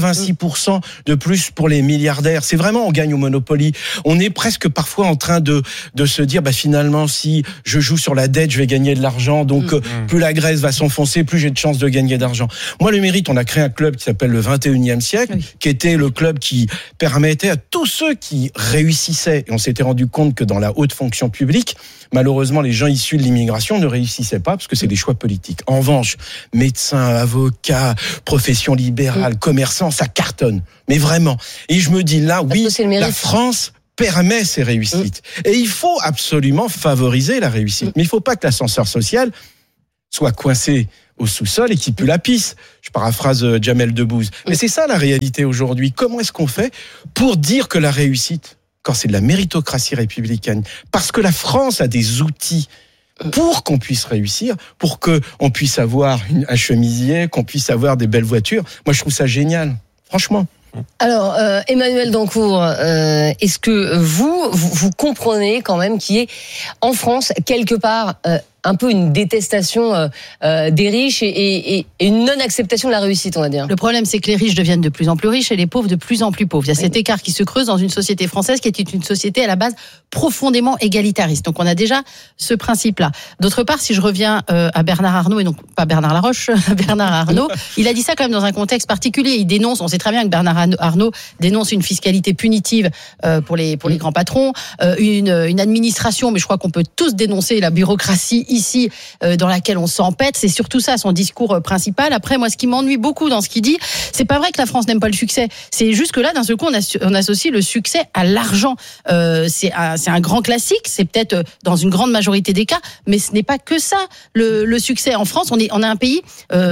86% de plus pour les milliardaires. C'est vraiment, on gagne au Monopoly. On est presque parfois en train de se dire, finalement, si je joue sur la dette, je vais gagner de l'argent. Donc, plus la Grèce va s'enfoncer, plus j'ai de chances de gagner d'argent. Moi, le Mérite, on a créé un club qui s'appelle le 21e siècle, qui était le club qui permettait à tous ceux qui réussissaient, et on s'était rendu compte que dans la haute fonction publique, malheureusement, les gens issus de l'immigration ne réussissaient pas parce que c'est des choix politiques. En revanche, médecins, avocats, profession libérale, commerçants, ça cartonne. Mais vraiment. Et je me dis là, oui, la France permet ces réussites. Et il faut absolument favoriser la réussite. Mais il ne faut pas que l'ascenseur social soit coincé au sous-sol et qui pue la pisse. Je paraphrase Jamel Debbouze. Mais c'est ça la réalité aujourd'hui. Comment est-ce qu'on fait pour dire que la réussite, quand c'est de la méritocratie républicaine, parce que la France a des outils pour qu'on puisse réussir, pour qu'on puisse avoir un chemisier, qu'on puisse avoir des belles voitures. Moi, je trouve ça génial. Franchement. Alors, Emmanuel Dancourt, est-ce que vous comprenez quand même qu'il y ait en France quelque part un peu une détestation des riches et une non-acceptation de la réussite, on va dire? Le problème, c'est que les riches deviennent de plus en plus riches et les pauvres de plus en plus pauvres. Il y a cet écart qui se creuse dans une société française qui est une société à la base profondément égalitariste. Donc on a déjà ce principe-là. D'autre part, si je reviens à Bernard Arnault, et donc pas Bernard Laroche, Bernard Arnault, il a dit ça quand même dans un contexte particulier. Il dénonce, on sait très bien que Bernard Arnault dénonce une fiscalité punitive pour les grands patrons, une administration, mais je crois qu'on peut tous dénoncer la bureaucratie ici dans laquelle on s'empête. C'est surtout ça son discours principal. Après, moi, ce qui m'ennuie beaucoup dans ce qu'il dit, c'est pas vrai que la France n'aime pas le succès. C'est juste que là, d'un seul coup, on associe le succès à l'argent. C'est un grand classique. C'est peut-être dans une grande majorité des cas, mais ce n'est pas que ça. Le succès en France, on a un pays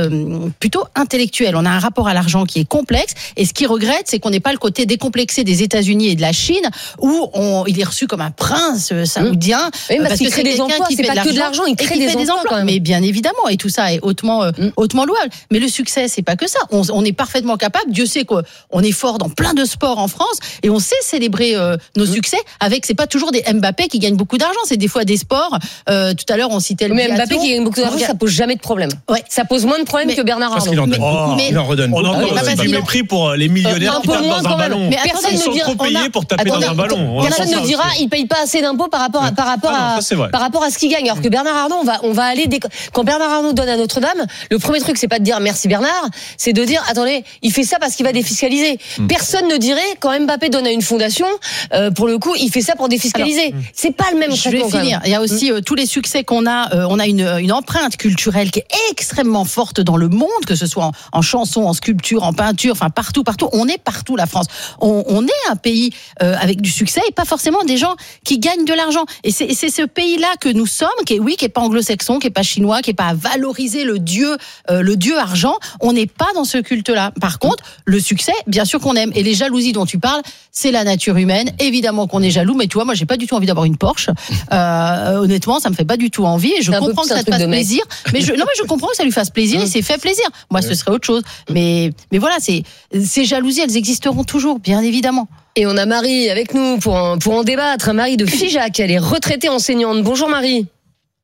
plutôt intellectuel. On a un rapport à l'argent qui est complexe. Et ce qu'il regrette, c'est qu'on n'ait pas le côté décomplexé des États-Unis et de la Chine, où il est reçu comme un prince saoudien. Oui, parce qu'il crée des emplois. C'est pas que de l'argent. Il crée des emplois. Mais bien évidemment, et tout ça est hautement louable. Mais le succès, c'est pas que ça. On est parfaitement capable. Dieu sait qu'on est fort dans plein de sports en France, et on sait célébrer nos succès avec. C'est pas toujours des Mbappé qui gagnent beaucoup d'argent. C'est des fois des sports. Tout à l'heure, on citait le biathlon. Mais Mbappé qui gagne beaucoup d'argent, ça pose jamais de problème. Ouais. Ça pose moins de problèmes que Bernard Arnault. Il en redonne. On entend aussi du mépris pour les millionnaires qui tapent dans un ballon. Mais personne ne dira, trop payés pour taper dans un ballon. Personne ne dira, il paye pas assez d'impôts par rapport à ce qu'il gagne. Alors que Bernard Arnault, on va aller quand Bernard Arnault donne à Notre-Dame, le premier truc, c'est pas de dire merci Bernard, c'est de dire attendez, il fait ça parce qu'il va défiscaliser. Personne ne dirait quand Mbappé donne à une fondation, pour le coup, il fait ça pour défiscaliser. C'est pas le même. Je vais finir. Il y a aussi tous les succès qu'on a. On a une empreinte culturelle qui est extrêmement forte dans le monde, que ce soit en chanson, en sculpture, en peinture, enfin partout. On est partout, la France. On est un pays avec du succès et pas forcément des gens qui gagnent de l'argent. Et c'est ce pays-là que nous sommes, qui est pas anglo-saxon, qui est pas chinois, qui est pas à valoriser le dieu argent. On n'est pas dans ce culte-là. Par contre, le succès, bien sûr qu'on aime. Et les jalousies dont tu parles, c'est la nature humaine. Évidemment qu'on est jaloux, mais tu vois, moi, j'ai pas du tout envie d'avoir une Porsche. Honnêtement, ça me fait pas du tout envie. Et je comprends que ça te fasse plaisir. Mais je comprends que ça lui fasse plaisir et c'est fait plaisir. Moi, ce serait autre chose. Mais voilà, ces jalousies, elles existeront toujours, bien évidemment. Et on a Marie avec nous pour en débattre. Marie de Figeac, elle est retraitée enseignante. Bonjour Marie. Allô ?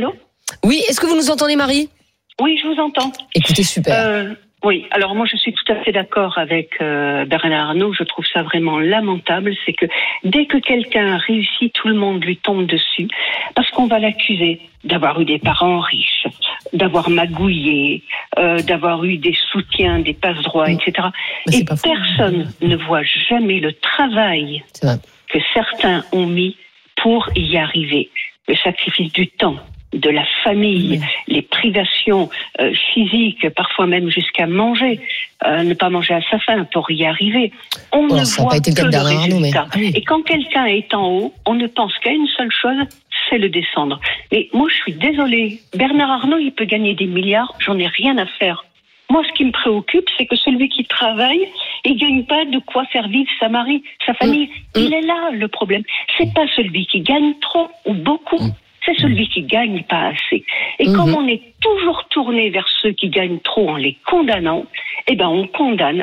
Oui, est-ce que vous nous entendez Marie ? Oui, je vous entends. Écoutez, super. Oui, alors moi je suis tout à fait d'accord avec Bernard Arnault, je trouve ça vraiment lamentable, c'est que dès que quelqu'un réussit, tout le monde lui tombe dessus, parce qu'on va l'accuser d'avoir eu des parents riches, d'avoir magouillé, d'avoir eu des soutiens, des passe-droits, etc. Et personne ne voit jamais le travail que certains ont mis pour y arriver. Le sacrifice du temps, de la famille, les privations physiques, parfois même jusqu'à manger, ne pas manger à sa faim pour y arriver. On ne voit que le résultat. Et quand quelqu'un est en haut, on ne pense qu'à une seule chose, c'est le descendre. Mais moi, je suis désolée. Bernard Arnault, il peut gagner des milliards, j'en ai rien à faire. Moi, ce qui me préoccupe, c'est que celui qui travaille, il gagne pas de quoi faire vivre sa famille. Il est là, le problème. C'est pas celui qui gagne trop ou beaucoup. c'est celui qui gagne pas assez. Et comme on est toujours tourné vers ceux qui gagnent trop en les condamnant, on condamne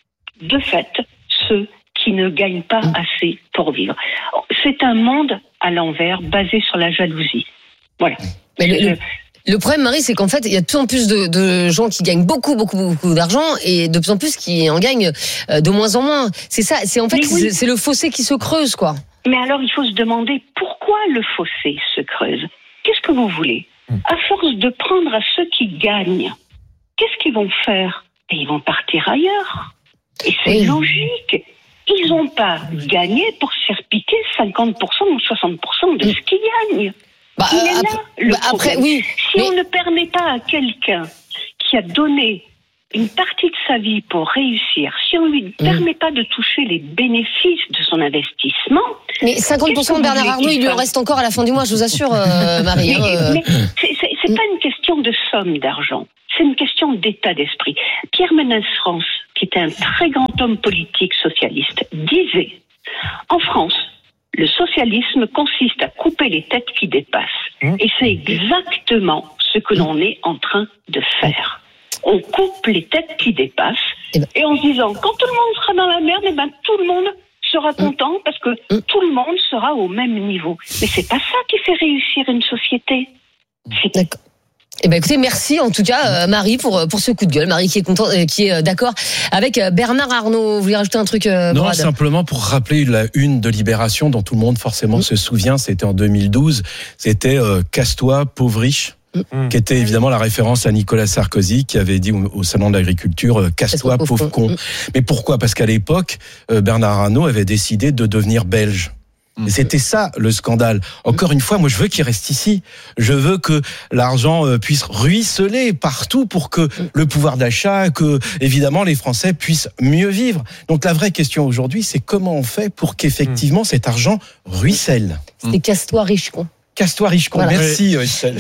de fait ceux qui ne gagnent pas assez pour vivre. C'est un monde à l'envers, basé sur la jalousie. Voilà. Mais le problème, Marie, c'est qu'en fait, il y a de plus en plus de gens qui gagnent beaucoup d'argent et de plus en plus qui en gagnent de moins en moins. C'est ça, c'est le fossé qui se creuse, quoi. Mais alors, il faut se demander pourquoi le fossé se creuse. Qu'est-ce que vous voulez ? À force de prendre à ceux qui gagnent, qu'est-ce qu'ils vont faire ? Et ils vont partir ailleurs. Et c'est logique. Ils n'ont pas gagné pour se faire piquer 50% ou 60% de ce qu'ils gagnent. Il est là, le problème. Si on ne permet pas à quelqu'un qui a donné une partie de sa vie pour réussir, si on ne lui permet pas de toucher les bénéfices de son investissement... Mais 50% de Bernard Arnault, il lui en reste encore à la fin du mois, je vous assure, Marie. Mais c'est pas une question de somme d'argent, c'est une question d'état d'esprit. Pierre Mendès France, qui était un très grand homme politique socialiste, disait « En France, le socialisme consiste à couper les têtes qui dépassent. » Et c'est exactement ce que l'on est en train de faire. On coupe les têtes qui dépassent et en se disant, quand tout le monde sera dans la merde, tout le monde sera content parce que tout le monde sera au même niveau. Mais c'est pas ça qui fait réussir une société. D'accord. Écoutez, merci en tout cas Marie pour ce coup de gueule. Marie qui est d'accord avec Bernard Arnault. Vous voulez rajouter un truc Non, Brad ? simplement pour rappeler la une de Libération dont tout le monde forcément se souvient, c'était en 2012, c'était Casse-toi, pauvre riche. Qui était évidemment la référence à Nicolas Sarkozy qui avait dit au salon de l'agriculture casse-toi pauvre con. Mais pourquoi ? Parce qu'à l'époque Bernard Arnault avait décidé de devenir belge. Et c'était ça le scandale. Encore une fois, moi je veux qu'il reste ici. Je veux que l'argent puisse ruisseler partout pour que le pouvoir d'achat, que évidemment les Français puissent mieux vivre. Donc la vraie question aujourd'hui, c'est comment on fait pour qu'effectivement cet argent ruisselle. C'était casse-toi riche con. Casse-toi riche con. Voilà. Merci Estelle.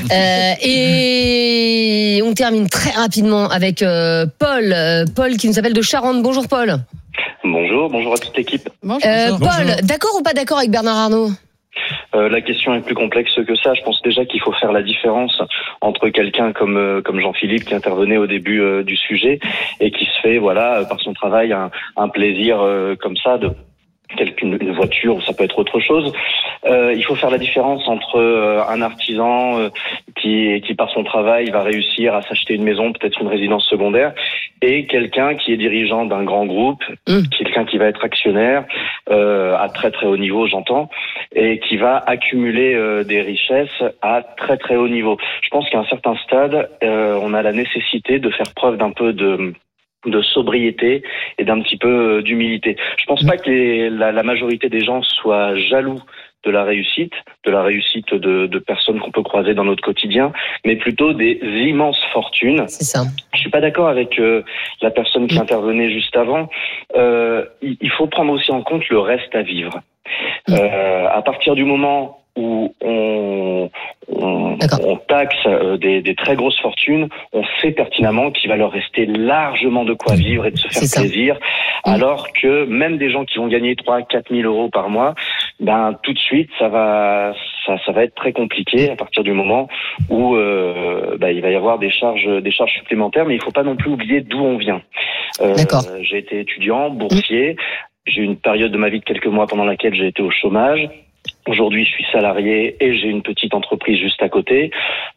Et on termine très rapidement avec Paul qui nous appelle de Charente. Bonjour Paul. Bonjour à toute l'équipe. Paul, d'accord ou pas d'accord avec Bernard Arnault ? La question est plus complexe que ça. Je pense déjà qu'il faut faire la différence entre quelqu'un comme Jean-Philippe qui intervenait au début du sujet et qui se fait par son travail un plaisir comme ça de une voiture, ou ça peut être autre chose. Il faut faire la différence entre un artisan qui par son travail va réussir à s'acheter une maison, peut-être une résidence secondaire, et quelqu'un qui est dirigeant d'un grand groupe, quelqu'un qui va être actionnaire à très très haut niveau, j'entends, et qui va accumuler des richesses à très très haut niveau. Je pense qu'à un certain stade, on a la nécessité de faire preuve d'un peu de sobriété et d'un petit peu d'humilité. Je pense pas que la majorité des gens soient jaloux de la réussite de personnes qu'on peut croiser dans notre quotidien, mais plutôt des immenses fortunes. C'est ça. Je suis pas d'accord avec la personne qui intervenait juste avant. Il faut prendre aussi en compte le reste à vivre. À partir du moment où on taxe des très grosses fortunes, on sait pertinemment qu'il va leur rester largement de quoi vivre et de se faire plaisir, alors que même des gens qui vont gagner 3-4 000 euros par mois, tout de suite ça va être très compliqué à partir du moment où il va y avoir des charges supplémentaires, mais il faut pas non plus oublier d'où on vient. J'ai été étudiant, boursier, j'ai eu une période de ma vie de quelques mois pendant laquelle j'ai été au chômage. Aujourd'hui, je suis salarié et j'ai une petite entreprise juste à côté.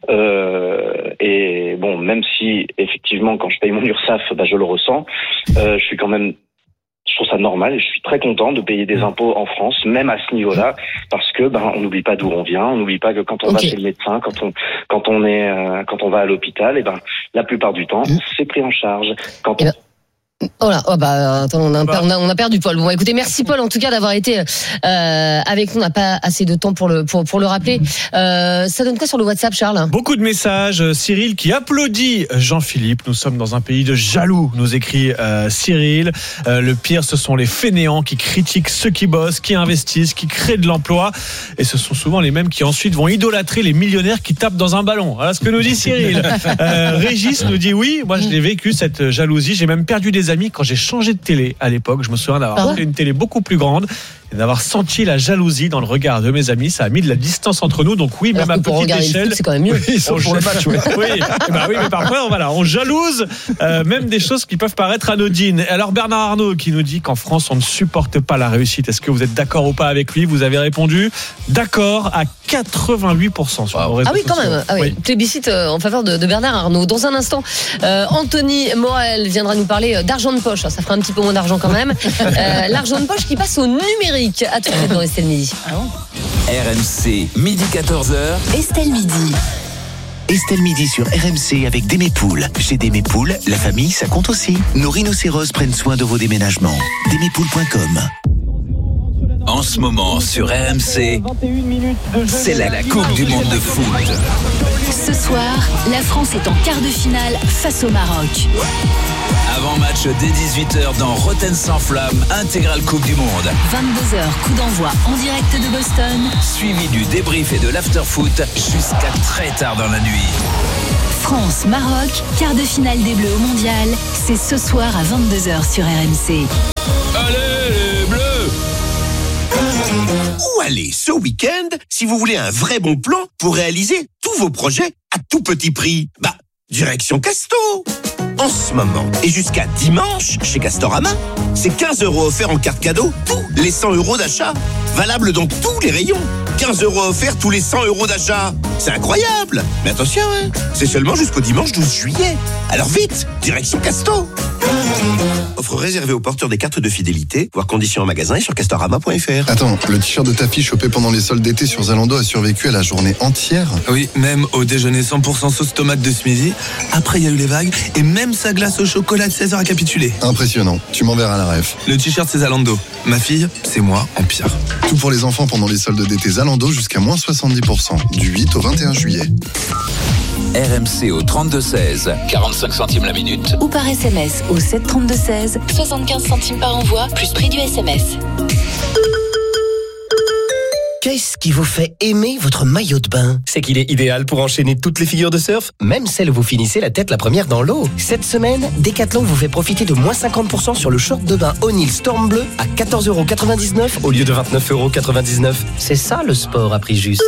Et bon, même si effectivement, quand je paye mon URSSAF, je le ressens, je suis quand même, je trouve ça normal et je suis très content de payer des impôts en France, même à ce niveau-là, parce que on n'oublie pas d'où on vient, on n'oublie pas que quand on va chez le médecin, quand on va à l'hôpital, la plupart du temps, c'est pris en charge. Attends, on a perdu Paul. Bon, écoutez, merci Paul en tout cas d'avoir été avec nous. On n'a pas assez de temps pour le rappeler. Ça donne quoi sur le WhatsApp, Charles ? Beaucoup de messages. Cyril qui applaudit Jean-Philippe. Nous sommes dans un pays de jaloux, nous écrit Cyril. Le pire, ce sont les fainéants qui critiquent ceux qui bossent, qui investissent, qui créent de l'emploi. Et ce sont souvent les mêmes qui ensuite vont idolâtrer les millionnaires qui tapent dans un ballon. Voilà ce que nous dit Cyril. Régis nous dit oui, moi je l'ai vécu cette jalousie. J'ai même perdu des amis amis quand j'ai changé de télé à l'époque. Je me souviens d'avoir fait une télé beaucoup plus grande et d'avoir senti la jalousie dans le regard de mes amis. Ça a mis de la distance entre nous. Donc oui, même à petite échelle, c'est quand même mieux. Oui, sauf pour le match. Oui, mais parfois on jalouse même des choses qui peuvent paraître anodines. Alors Bernard Arnault qui nous dit qu'en France on ne supporte pas la réussite. Est-ce que vous êtes d'accord ou pas avec lui? Vous avez répondu d'accord à 88% sur vos réseaux sociaux. Quand même. Ah oui. Plébiscite en faveur de Bernard Arnault. Dans un instant, Anthony Morel viendra nous parler d'argent de poche. Ça fera un petit peu moins d'argent quand même. L'argent de poche qui passe au numérique. À tout de suite dans Estelle Midi. RMC, midi 14h. Estelle Midi. Estelle Midi sur RMC avec Démépoules. Chez Démépoules, la famille, ça compte aussi. Nos rhinocéros prennent soin de vos déménagements. Démépoules.com. En ce moment sur RMC, c'est la Coupe du Monde de foot. Ce soir, la France est en quart de finale face au Maroc. Avant-match dès 18h dans Rotten sans flamme, intégrale Coupe du Monde. 22h, coup d'envoi en direct de Boston. Suivi du débrief et de l'after-foot jusqu'à très tard dans la nuit. France-Maroc, quart de finale des Bleus au Mondial. C'est ce soir à 22h sur RMC. Allez les Bleus! Où aller ce week-end si vous voulez un vrai bon plan pour réaliser tous vos projets à tout petit prix? Direction Casto. En ce moment et jusqu'à dimanche chez Castorama, c'est 15 € offerts en carte cadeau tous les 100 € d'achat. Valable dans tous les rayons. 15 € offerts tous les 100 € d'achat. C'est incroyable. Mais attention, c'est seulement jusqu'au dimanche 12 juillet. Alors vite, direction Casto. Offre réservée aux porteurs des cartes de fidélité. Voir conditions en magasin et sur castorama.fr. Attends, le t-shirt de ta fille chopé pendant les soldes d'été sur Zalando a survécu à la journée entière? Oui, même au déjeuner 100% sauce tomate de ce midi. Après, il y a eu les vagues et même sa glace au chocolat de 16h a capitulé. Impressionnant. Tu m'enverras la ref. Le t-shirt, c'est Zalando. Ma fille, c'est moi en pire. Tout pour les enfants pendant les soldes d'été Zalando jusqu'à moins 70%. Du 8 au 21 juillet. RMC au 32-16, 45 centimes la minute. Ou par SMS au 732-16, 75 centimes par envoi, plus prix du SMS. Qu'est-ce qui vous fait aimer votre maillot de bain? C'est qu'il est idéal pour enchaîner toutes les figures de surf, même celles où vous finissez la tête la première dans l'eau. Cette semaine, Decathlon vous fait profiter de moins 50% sur le short de bain O'Neill Storm Bleu à 14,99€ au lieu de 29,99€. C'est ça le sport à prix juste.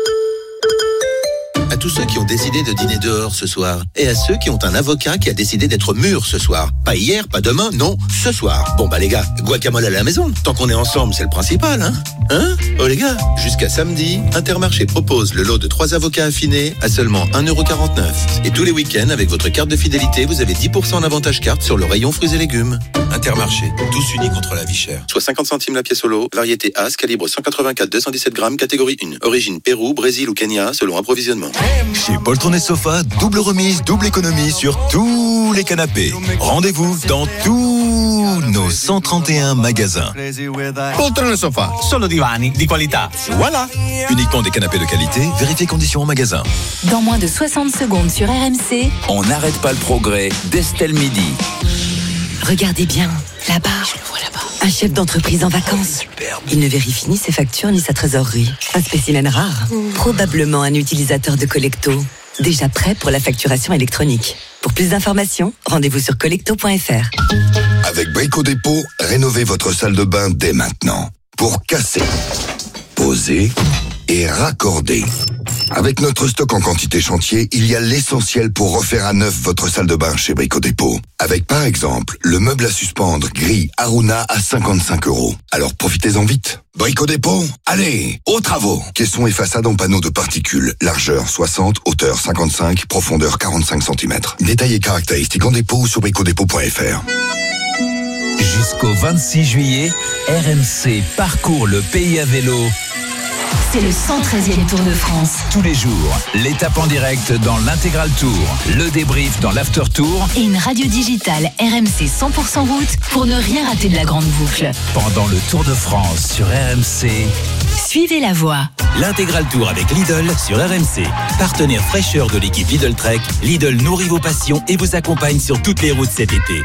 À tous ceux qui ont décidé de dîner dehors ce soir. Et à ceux qui ont un avocat qui a décidé d'être mûr ce soir. Pas hier, pas demain, non, ce soir. Bon les gars, guacamole à la maison. Tant qu'on est ensemble, c'est le principal, hein? Oh les gars, jusqu'à samedi, Intermarché propose le lot de 3 avocats affinés à seulement 1,49€. Et tous les week-ends, avec votre carte de fidélité, vous avez 10% en avantage carte sur le rayon fruits et légumes. Intermarché, tous unis contre la vie chère. Soit 50 centimes la pièce au lot, variété As, calibre 184-217 grammes, catégorie 1. Origine Pérou, Brésil ou Kenya, selon approvisionnement. Chez Poltron et Sofa, double remise, double économie sur tous les canapés. Rendez-vous dans tous nos 131 magasins. Poltron et Sofa, solo divani di qualità. Voilà. Uniquement des canapés de qualité, vérifiez conditions en magasin. Dans moins de 60 secondes sur RMC, on n'arrête pas le progrès d'Estelle Midi. Regardez bien, là-bas. Je le vois là-bas. Un chef d'entreprise en vacances. Superbe. Il ne vérifie ni ses factures ni sa trésorerie. Un spécimen rare. Probablement un utilisateur de Collecto. Déjà prêt pour la facturation électronique. Pour plus d'informations, rendez-vous sur collecto.fr. Avec Brico Dépôt, rénovez votre salle de bain dès maintenant. Pour casser, poser et raccorder. Avec notre stock en quantité chantier, il y a l'essentiel pour refaire à neuf votre salle de bain chez Brico Dépôt. Avec par exemple, le meuble à suspendre gris Aruna à 55€. Alors profitez-en vite. Brico Dépôt, allez, aux travaux. Caissons et façades en panneaux de particules. Largeur 60, hauteur 55, profondeur 45 cm. Détails et caractéristiques en dépôt ou sur bricodépôt.fr. Jusqu'au 26 juillet, RMC parcourt le pays à vélo. C'est le 113e Tour de France. Tous les jours, l'étape en direct dans l'intégral tour, le débrief dans l'after tour et une radio digitale RMC 100% route pour ne rien rater de la grande boucle. Pendant le Tour de France sur RMC, suivez la voie. L'intégral tour avec Lidl sur RMC. Partenaire fraîcheur de l'équipe Lidl Trek, Lidl nourrit vos passions et vous accompagne sur toutes les routes cet été.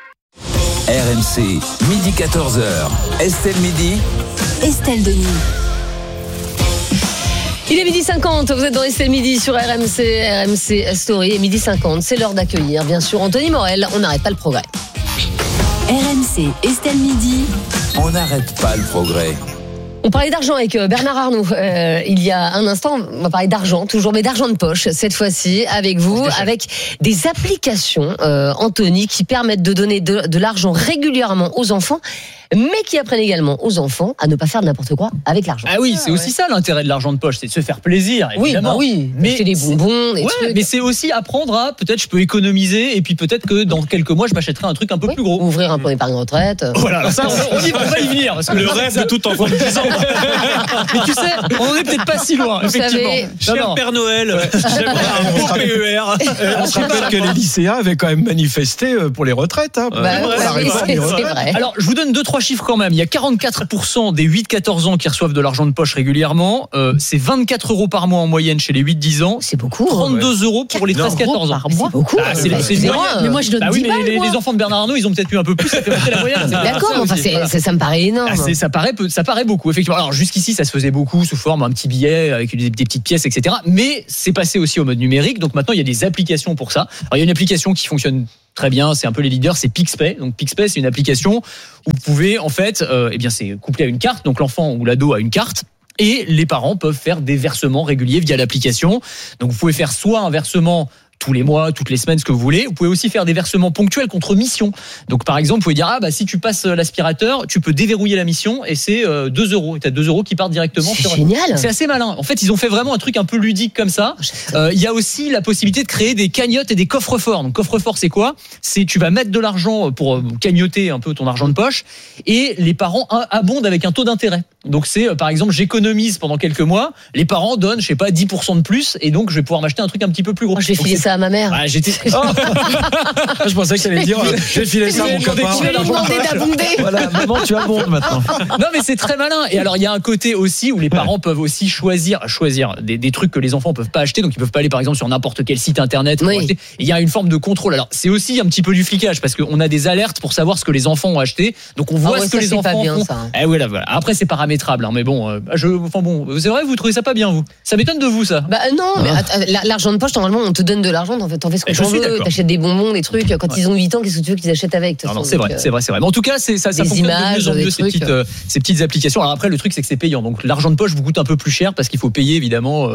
RMC, midi 14h. Estelle Midi. Estelle Denis. Il est 12h50, vous êtes dans Estelle Midi sur RMC Story et 12h50, c'est l'heure d'accueillir bien sûr Anthony Morel, on n'arrête pas le progrès. RMC, Estelle Midi. On n'arrête pas le progrès. On parlait d'argent avec Bernard Arnault il y a un instant. On va parler d'argent, toujours, mais d'argent de poche cette fois-ci avec vous, avec des applications, Anthony, qui permettent de donner de l'argent régulièrement aux enfants, mais qui apprennent également aux enfants à ne pas faire n'importe quoi avec l'argent. Ah oui, c'est aussi ça l'intérêt de l'argent de poche, c'est de se faire plaisir, évidemment. Oui, mais c'est des bonbons, des trucs. Mais c'est aussi apprendre à, peut-être je peux économiser, et puis peut-être que dans quelques mois je m'achèterai un truc un peu plus gros. Ouvrir un plan d'épargne retraite. Voilà, alors ça on va y venir. Parce que le rêve de tout enfant de 10 ans. Mais tu sais, on n'est peut-être pas si loin, Vous effectivement. savez, Cher Père Noël, j'aimerais un beau PER. On se rappelle que les lycéens avaient quand même manifesté pour les retraites. Pour la réforme des retraites. vrai. Alors, je vous donne 2-3 chiffres quand même. Il y a 44% des 8-14 ans qui reçoivent de l'argent de poche régulièrement. C'est 24 € par mois en moyenne chez les 8-10 ans. C'est beaucoup. 32 € pour les 13-14 ans. C'est beaucoup. C'est une moyenne. Mais moi, je donne 10 mais balles, moi. les enfants de Bernard Arnault, ils ont peut-être eu un peu plus. Ça fait monter la moyenne. D'accord, mais enfin, ça me paraît énorme. Ça paraît beaucoup, effectivement. Alors, jusqu'ici, ça se faisait beaucoup sous forme d'un petit billet avec des petites pièces, etc. Mais c'est passé aussi au mode numérique. Donc maintenant, il y a des applications pour ça. Alors, il y a une application qui fonctionne très bien, c'est un peu les leaders, c'est PixPay. Donc PixPay, c'est une application où vous pouvez en fait, c'est couplé à une carte. Donc l'enfant ou l'ado a une carte. Et les parents peuvent faire des versements réguliers via l'application. Donc vous pouvez faire soit un versement tous les mois, toutes les semaines, ce que vous voulez. Vous pouvez aussi faire des versements ponctuels contre mission. Donc par exemple, vous pouvez dire si tu passes l'aspirateur, tu peux déverrouiller la mission et c'est 2 €. Et tu as 2 € qui partent directement. C'est génial. C'est assez malin. En fait, ils ont fait vraiment un truc un peu ludique comme ça. Il y a aussi la possibilité de créer des cagnottes et des coffres-forts. Donc coffre-fort, c'est quoi ? C'est tu vas mettre de l'argent pour cagnotter un peu ton argent de poche et les parents abondent avec un taux d'intérêt. Donc c'est par exemple, j'économise pendant quelques mois, les parents donnent, 10% de plus et donc je vais pouvoir m'acheter un truc un petit peu plus gros. Je vais filer ça à ma mère. Je pensais que ça allait dire je vais filer ça à mon copain. Je vais lui demander d'abonder. Voilà, maman, tu abondes maintenant. Non, mais c'est très malin. Et alors, il y a un côté aussi où les parents peuvent aussi choisir des trucs que les enfants peuvent pas acheter. Donc, ils peuvent pas aller, par exemple, sur n'importe quel site internet pour acheter. Et il y a une forme de contrôle. Alors, c'est aussi un petit peu du flicage parce qu'on a des alertes pour savoir ce que les enfants ont acheté. Donc, on voit ce que les enfants font. Voilà. Après, c'est paramétrable. Mais bon, c'est vrai, vous trouvez ça pas bien, vous ? Ça m'étonne de vous, ça. Non, mais l'argent de poche, normalement, on te donne de l'argent. T'en fais ce que tu veux. T'achètes des bonbons, des trucs. Quand ils ont 8 ans, qu'est-ce que tu veux qu'ils achètent avec ? Non, c'est vrai. Mais en tout cas, ça fonctionne de mieux en mieux, ces petites applications. Alors après, le truc, c'est que c'est payant. Donc l'argent de poche vous coûte un peu plus cher parce qu'il faut payer évidemment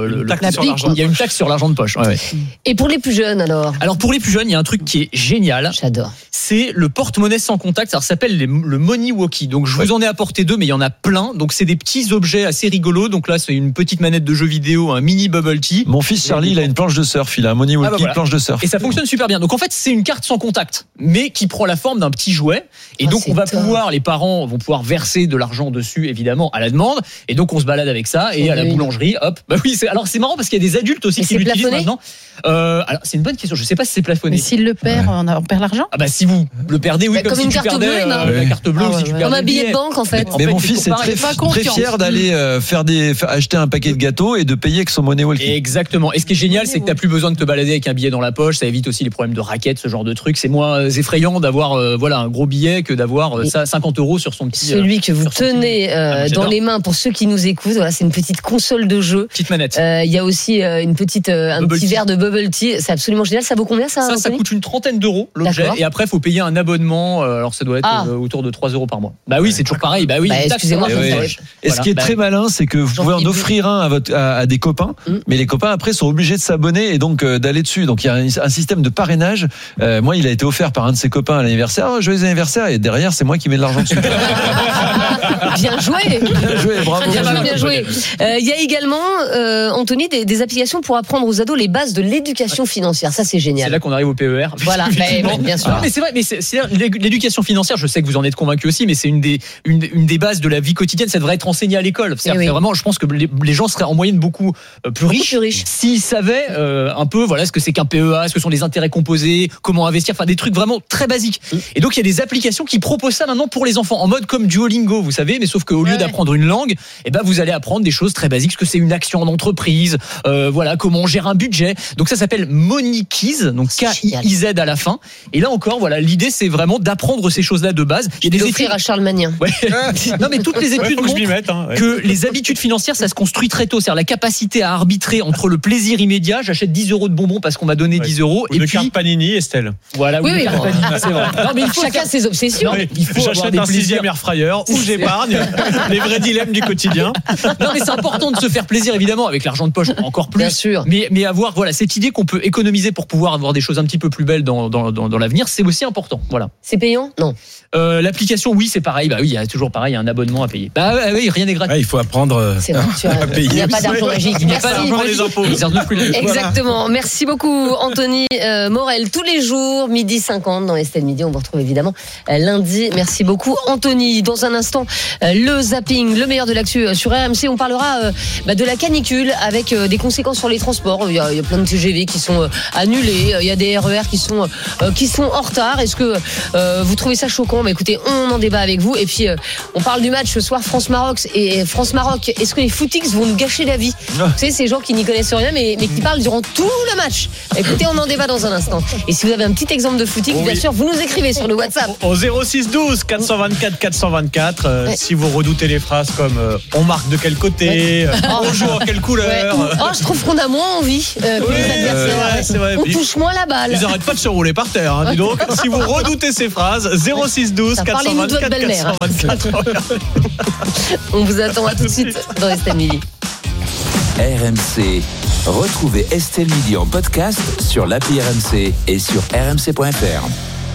il y a une taxe sur l'argent de poche. Ouais. Et pour les plus jeunes, alors pour les plus jeunes, il y a un truc qui est génial. J'adore. C'est le porte-monnaie sans contact. Ça s'appelle le Money Walkie. Donc je vous en ai apporté 2, mais il y en a plein. Donc c'est des petits objets assez rigolos. Donc là, c'est une petite manette de jeu vidéo, un mini bubble tea. Mon fils Charlie, il a une planche de surf. Il a un Money Walkie, planche de surf. Et ça fonctionne super bien. Donc en fait, c'est une carte sans contact, mais qui prend la forme d'un petit jouet. Et donc les parents vont pouvoir verser de l'argent dessus, évidemment, à la demande. Et donc on se balade avec ça et à la boulangerie, hop. Alors c'est marrant parce qu'il y a des adultes aussi qui l'utilisent maintenant. Alors c'est une bonne question. Je sais pas si c'est plafonné. Mais s'il le perd, on perd l'argent. Si vous le perdez, oui, comme si une tu carte perdais bleue, la carte bleue, si tu perdais comme un billet de banque en fait. Mais mon fils est très fier d'aller acheter un paquet de gâteaux et de payer avec son Money Walkie. Exactement. Et ce qui est génial, c'est que t'as plus besoin de te balader avec un billet dans la poche. Ça évite aussi les problèmes de raquettes, ce genre de truc. C'est moins effrayant d'avoir un gros billet que d'avoir 50 € sur son petit. Celui que vous tenez dans les mains pour ceux qui nous écoutent. Voilà, c'est une petite console de jeu. Petite manette. Il y a aussi un petit verre de bubble tea. C'est absolument génial. Ça vaut combien ça coûte une trentaine d'euros l'objet. D'accord. Et après, il faut payer un abonnement. Alors ça doit être autour de 3 € par mois. Oui, c'est toujours pareil. Excusez-moi. Et ce qui est très malin, c'est que vous pouvez en offrir un à des copains, mais les copains après sont obligés de s'abonner et donc d'aller dessus. Donc il y a un système de parrainage. Moi, il a été offert par un de ses copains à l'anniversaire. Joyeux anniversaire. Et derrière, c'est moi qui mets de l'argent dessus. Bien joué. Bravo. Bien joué. Il y a également, Anthony, des applications pour apprendre aux ados les bases de l'éducation financière. Ça, c'est génial. C'est là qu'on arrive au PER. Voilà, bien sûr. Non, mais c'est vrai, l'éducation financière, je sais que vous en êtes convaincu aussi, mais c'est une des bases de la vie quotidienne. Ça devrait être enseigné à l'école. Vraiment, je pense que les gens seraient en moyenne beaucoup plus riches s'ils savaient un peu ce que c'est qu'un PEA, ce que sont les intérêts composés, comment investir, des trucs vraiment très basiques. Et donc il y a des applications qui proposent ça maintenant pour les enfants en mode comme Duolingo, vous savez, mais sauf qu'au lieu d'apprendre une langue, vous allez apprendre des choses très basiques, ce que c'est une action en entreprise, comment on gère un budget. Donc ça s'appelle Monikiz, donc K-I-Z à la fin. Et là encore, l'idée c'est vraiment d'apprendre ces choses-là de base. Il y a des études à Charles Magnin. Non, mais toutes les études que les habitudes financières, ça se construit très tôt. C'est-à-dire la capacité à arbitrer entre le plaisir immédiat, j'achète 10 € de bonbons parce qu'on m'a donné 10 €. Et puis carte Panini, Estelle. Voilà, oui, carte Panini, c'est vrai. Non, mais chacun ses obsessions. J'achète un 6e air fryer ou j'épargne. Les vrais dilemmes du quotidien. Non, mais c'est important de se faire plaisir, évidemment, avec l'argent de poche encore plus. Bien sûr. Mais avoir cette idée qu'on peut économiser pour pouvoir avoir des choses un petit peu plus belles dans l'avenir, c'est aussi important. Voilà. C'est payant ? Non. L'application, oui, c'est pareil. Bah oui, il y a toujours pareil, il y a un abonnement à payer. Bah oui, rien n'est gratuit. Il faut apprendre à payer. Il n'y a pas d'argent magique. Il n'y a pas d'argent pour les impôts. Exactement. Merci beaucoup, Anthony Morel. Tous les jours, 12h50 dans Estelle Midi. On vous retrouve évidemment lundi. Merci beaucoup, Anthony. Dans un instant, le zapping, le meilleur de l'actu sur RMC. On parlera de la canicule avec des conséquences sur les transports. Il y a plein de TGV qui sont annulés. Il y a des RER qui sont en retard. Est-ce que vous trouvez ça choquant ? Écoutez, on en débat avec vous. Et puis, on parle du match ce soir France-Maroc. Et France-Maroc, est-ce que les footix vont nous gâcher la vie ? Vous savez, ces gens qui n'y connaissent rien, mais qui parlent durant tout le match. Écoutez, on en débat dans un instant. Et si vous avez un petit exemple de footix, bien sûr, vous nous écrivez sur le WhatsApp. Au 06 12 424 424. Si vous redoutez les phrases comme on marque de quel côté, on joue en quelle couleur. Je trouve qu'on a moins envie que les adversaires. C'est vrai. On touche moins la balle. Ils n'arrêtent pas de se rouler par terre. Dis donc, si vous redoutez ces phrases, 06 12 424 424. On vous attend à tout de suite dans Estelle Midi. RMC. Retrouvez Estelle Midi en podcast sur l'appli RMC et sur rmc.fr.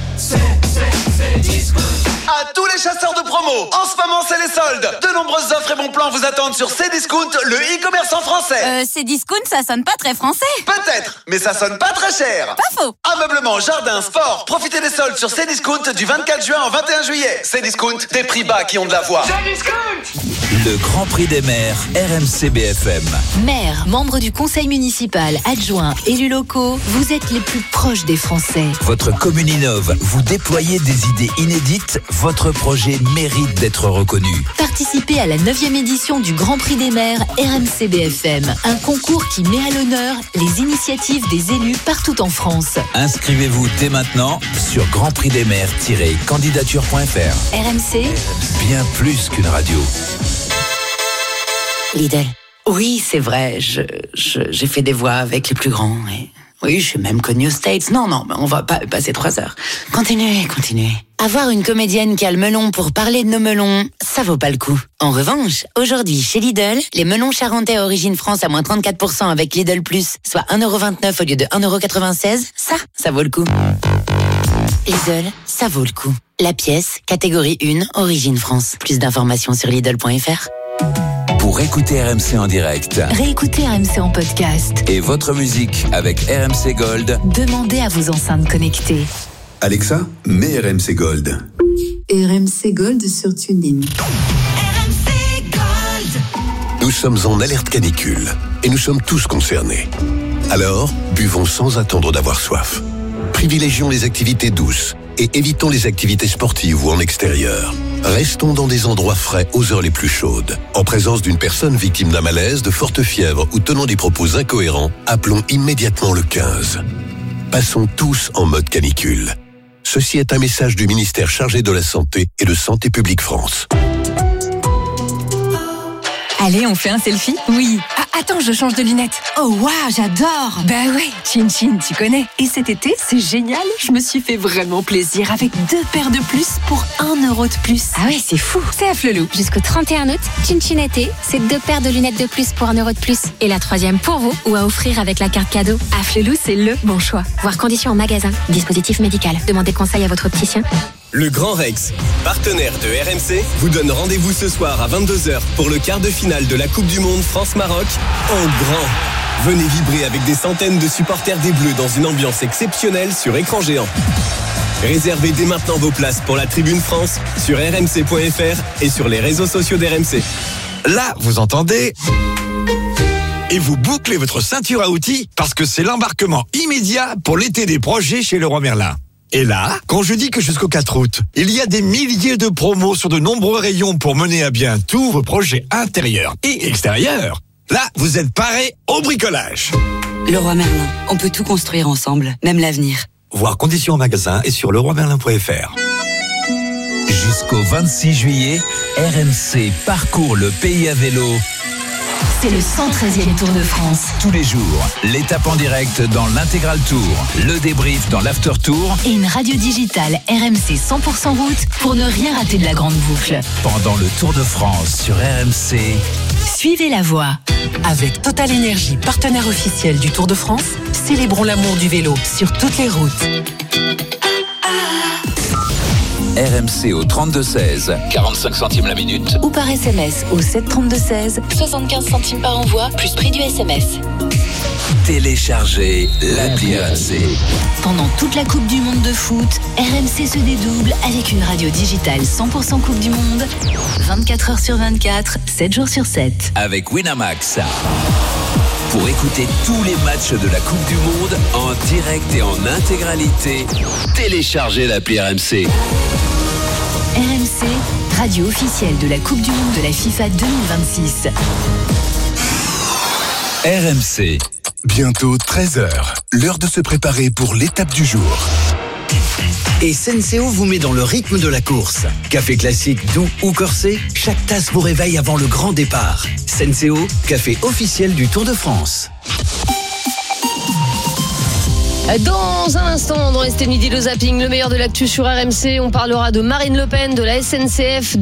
À tous les chasseurs de promo, en ce moment c'est les soldes. De nombreuses offres et bons plans vous attendent sur Cdiscount, le e-commerce en français. Cdiscount, ça sonne pas très français. Peut-être, mais ça sonne pas très cher. Pas faux. Ameublement, jardin, sport, profitez des soldes sur Cdiscount du 24 juin au 21 juillet. Cdiscount, des prix bas qui ont de la voix. Cdiscount. Le Grand Prix des maires, RMC BFM. Maires, membres du conseil municipal, adjoints, élus locaux, vous êtes les plus proches des Français. Votre commune innove, vous déployez des idées inédites, votre projet mérite d'être reconnu. Participez à la 9e édition du Grand Prix des maires RMC BFM, un concours qui met à l'honneur les initiatives des élus partout en France. Inscrivez-vous dès maintenant sur grandprixdesmaires-candidature.fr. RMC, bien plus qu'une radio. Lidl. Oui, c'est vrai, j'ai fait des voix avec les plus grands. Et... oui, je suis même connue aux States. Non, mais on va pas passer 3 heures. Continuez. Avoir une comédienne qui a le melon pour parler de nos melons, ça vaut pas le coup. En revanche, aujourd'hui, chez Lidl, les melons charentais à origine France à moins 34% avec Lidl Plus, soit 1,29€ au lieu de 1,96€, ça vaut le coup. Lidl, ça vaut le coup. La pièce, catégorie 1, origine France. Plus d'informations sur Lidl.fr. Pour écouter RMC en direct, réécoutez RMC en podcast et votre musique avec RMC Gold, demandez à vos enceintes connectées. Alexa, mets RMC Gold. RMC Gold sur TuneIn. RMC Gold. Nous sommes en alerte canicule et nous sommes tous concernés. Alors, buvons sans attendre d'avoir soif. Privilégions les activités douces et évitons les activités sportives ou en extérieur. Restons dans des endroits frais aux heures les plus chaudes. En présence d'une personne victime d'un malaise, de forte fièvre ou tenant des propos incohérents, appelons immédiatement le 15. Passons tous en mode canicule. Ceci est un message du ministère chargé de la Santé et de Santé publique France. Allez, on fait un selfie ? Oui. Ah, attends, je change de lunettes. Oh, waouh, j'adore. Bah ouais, Chin Chin, tu connais. Et cet été, c'est génial. Je me suis fait vraiment plaisir avec 2 paires de plus pour 1€ de plus. Ah ouais, c'est fou. C'est à Flelou. Jusqu'au 31 août, Chin Chin été, c'est 2 paires de lunettes de plus pour 1€ de plus. Et la 3e pour vous ou à offrir avec la carte cadeau. À Flelou, c'est le bon choix. Voir conditions en magasin. Dispositif médical. Demandez conseil à votre opticien. Le Grand Rex, partenaire de RMC, vous donne rendez-vous ce soir à 22h pour le quart de finale de la Coupe du Monde France-Maroc en grand. Venez vibrer avec des centaines de supporters des Bleus dans une ambiance exceptionnelle sur écran géant. Réservez dès maintenant vos places pour la Tribune France sur rmc.fr et sur les réseaux sociaux d'RMC. Là, vous entendez ? Et vous bouclez votre ceinture à outils parce que c'est l'embarquement immédiat pour l'été des projets chez Leroy Merlin. Et là, quand je dis que jusqu'au 4 août, il y a des milliers de promos sur de nombreux rayons pour mener à bien tous vos projets intérieurs et extérieurs, là, vous êtes parés au bricolage. Leroy Merlin, on peut tout construire ensemble, même l'avenir. Voir conditions en magasin et sur leroymerlin.fr. Jusqu'au 26 juillet, RMC parcourt le pays à vélo. C'est le 113e Tour de France. Tous les jours, l'étape en direct dans l'Intégral Tour, le débrief dans l'After Tour et une radio digitale RMC 100% route pour ne rien rater de la grande boucle. Pendant le Tour de France sur RMC, suivez la voie. Avec Total Énergie, partenaire officiel du Tour de France, célébrons l'amour du vélo sur toutes les routes. RMC au 32-16, 45 centimes la minute. Ou par SMS au 732-16, 75 centimes par envoi, plus prix du SMS. Téléchargez l'appli RMC. Pendant toute la Coupe du Monde de foot, RMC se dédouble avec une radio digitale 100% Coupe du Monde, 24 heures sur 24, 7 jours sur 7. Avec Winamax. Pour écouter tous les matchs de la Coupe du Monde en direct et en intégralité, téléchargez l'appli RMC. RMC, radio officielle de la Coupe du Monde de la FIFA 2026. RMC. Bientôt 13h, l'heure de se préparer pour l'étape du jour. Et Senseo vous met dans le rythme de la course. Café classique, doux ou corsé, chaque tasse vous réveille avant le grand départ. Senseo, café officiel du Tour de France. Dans un instant, dans ST Midi, le zapping, le meilleur de l'actu sur RMC, on parlera de Marine Le Pen, de la SNCF,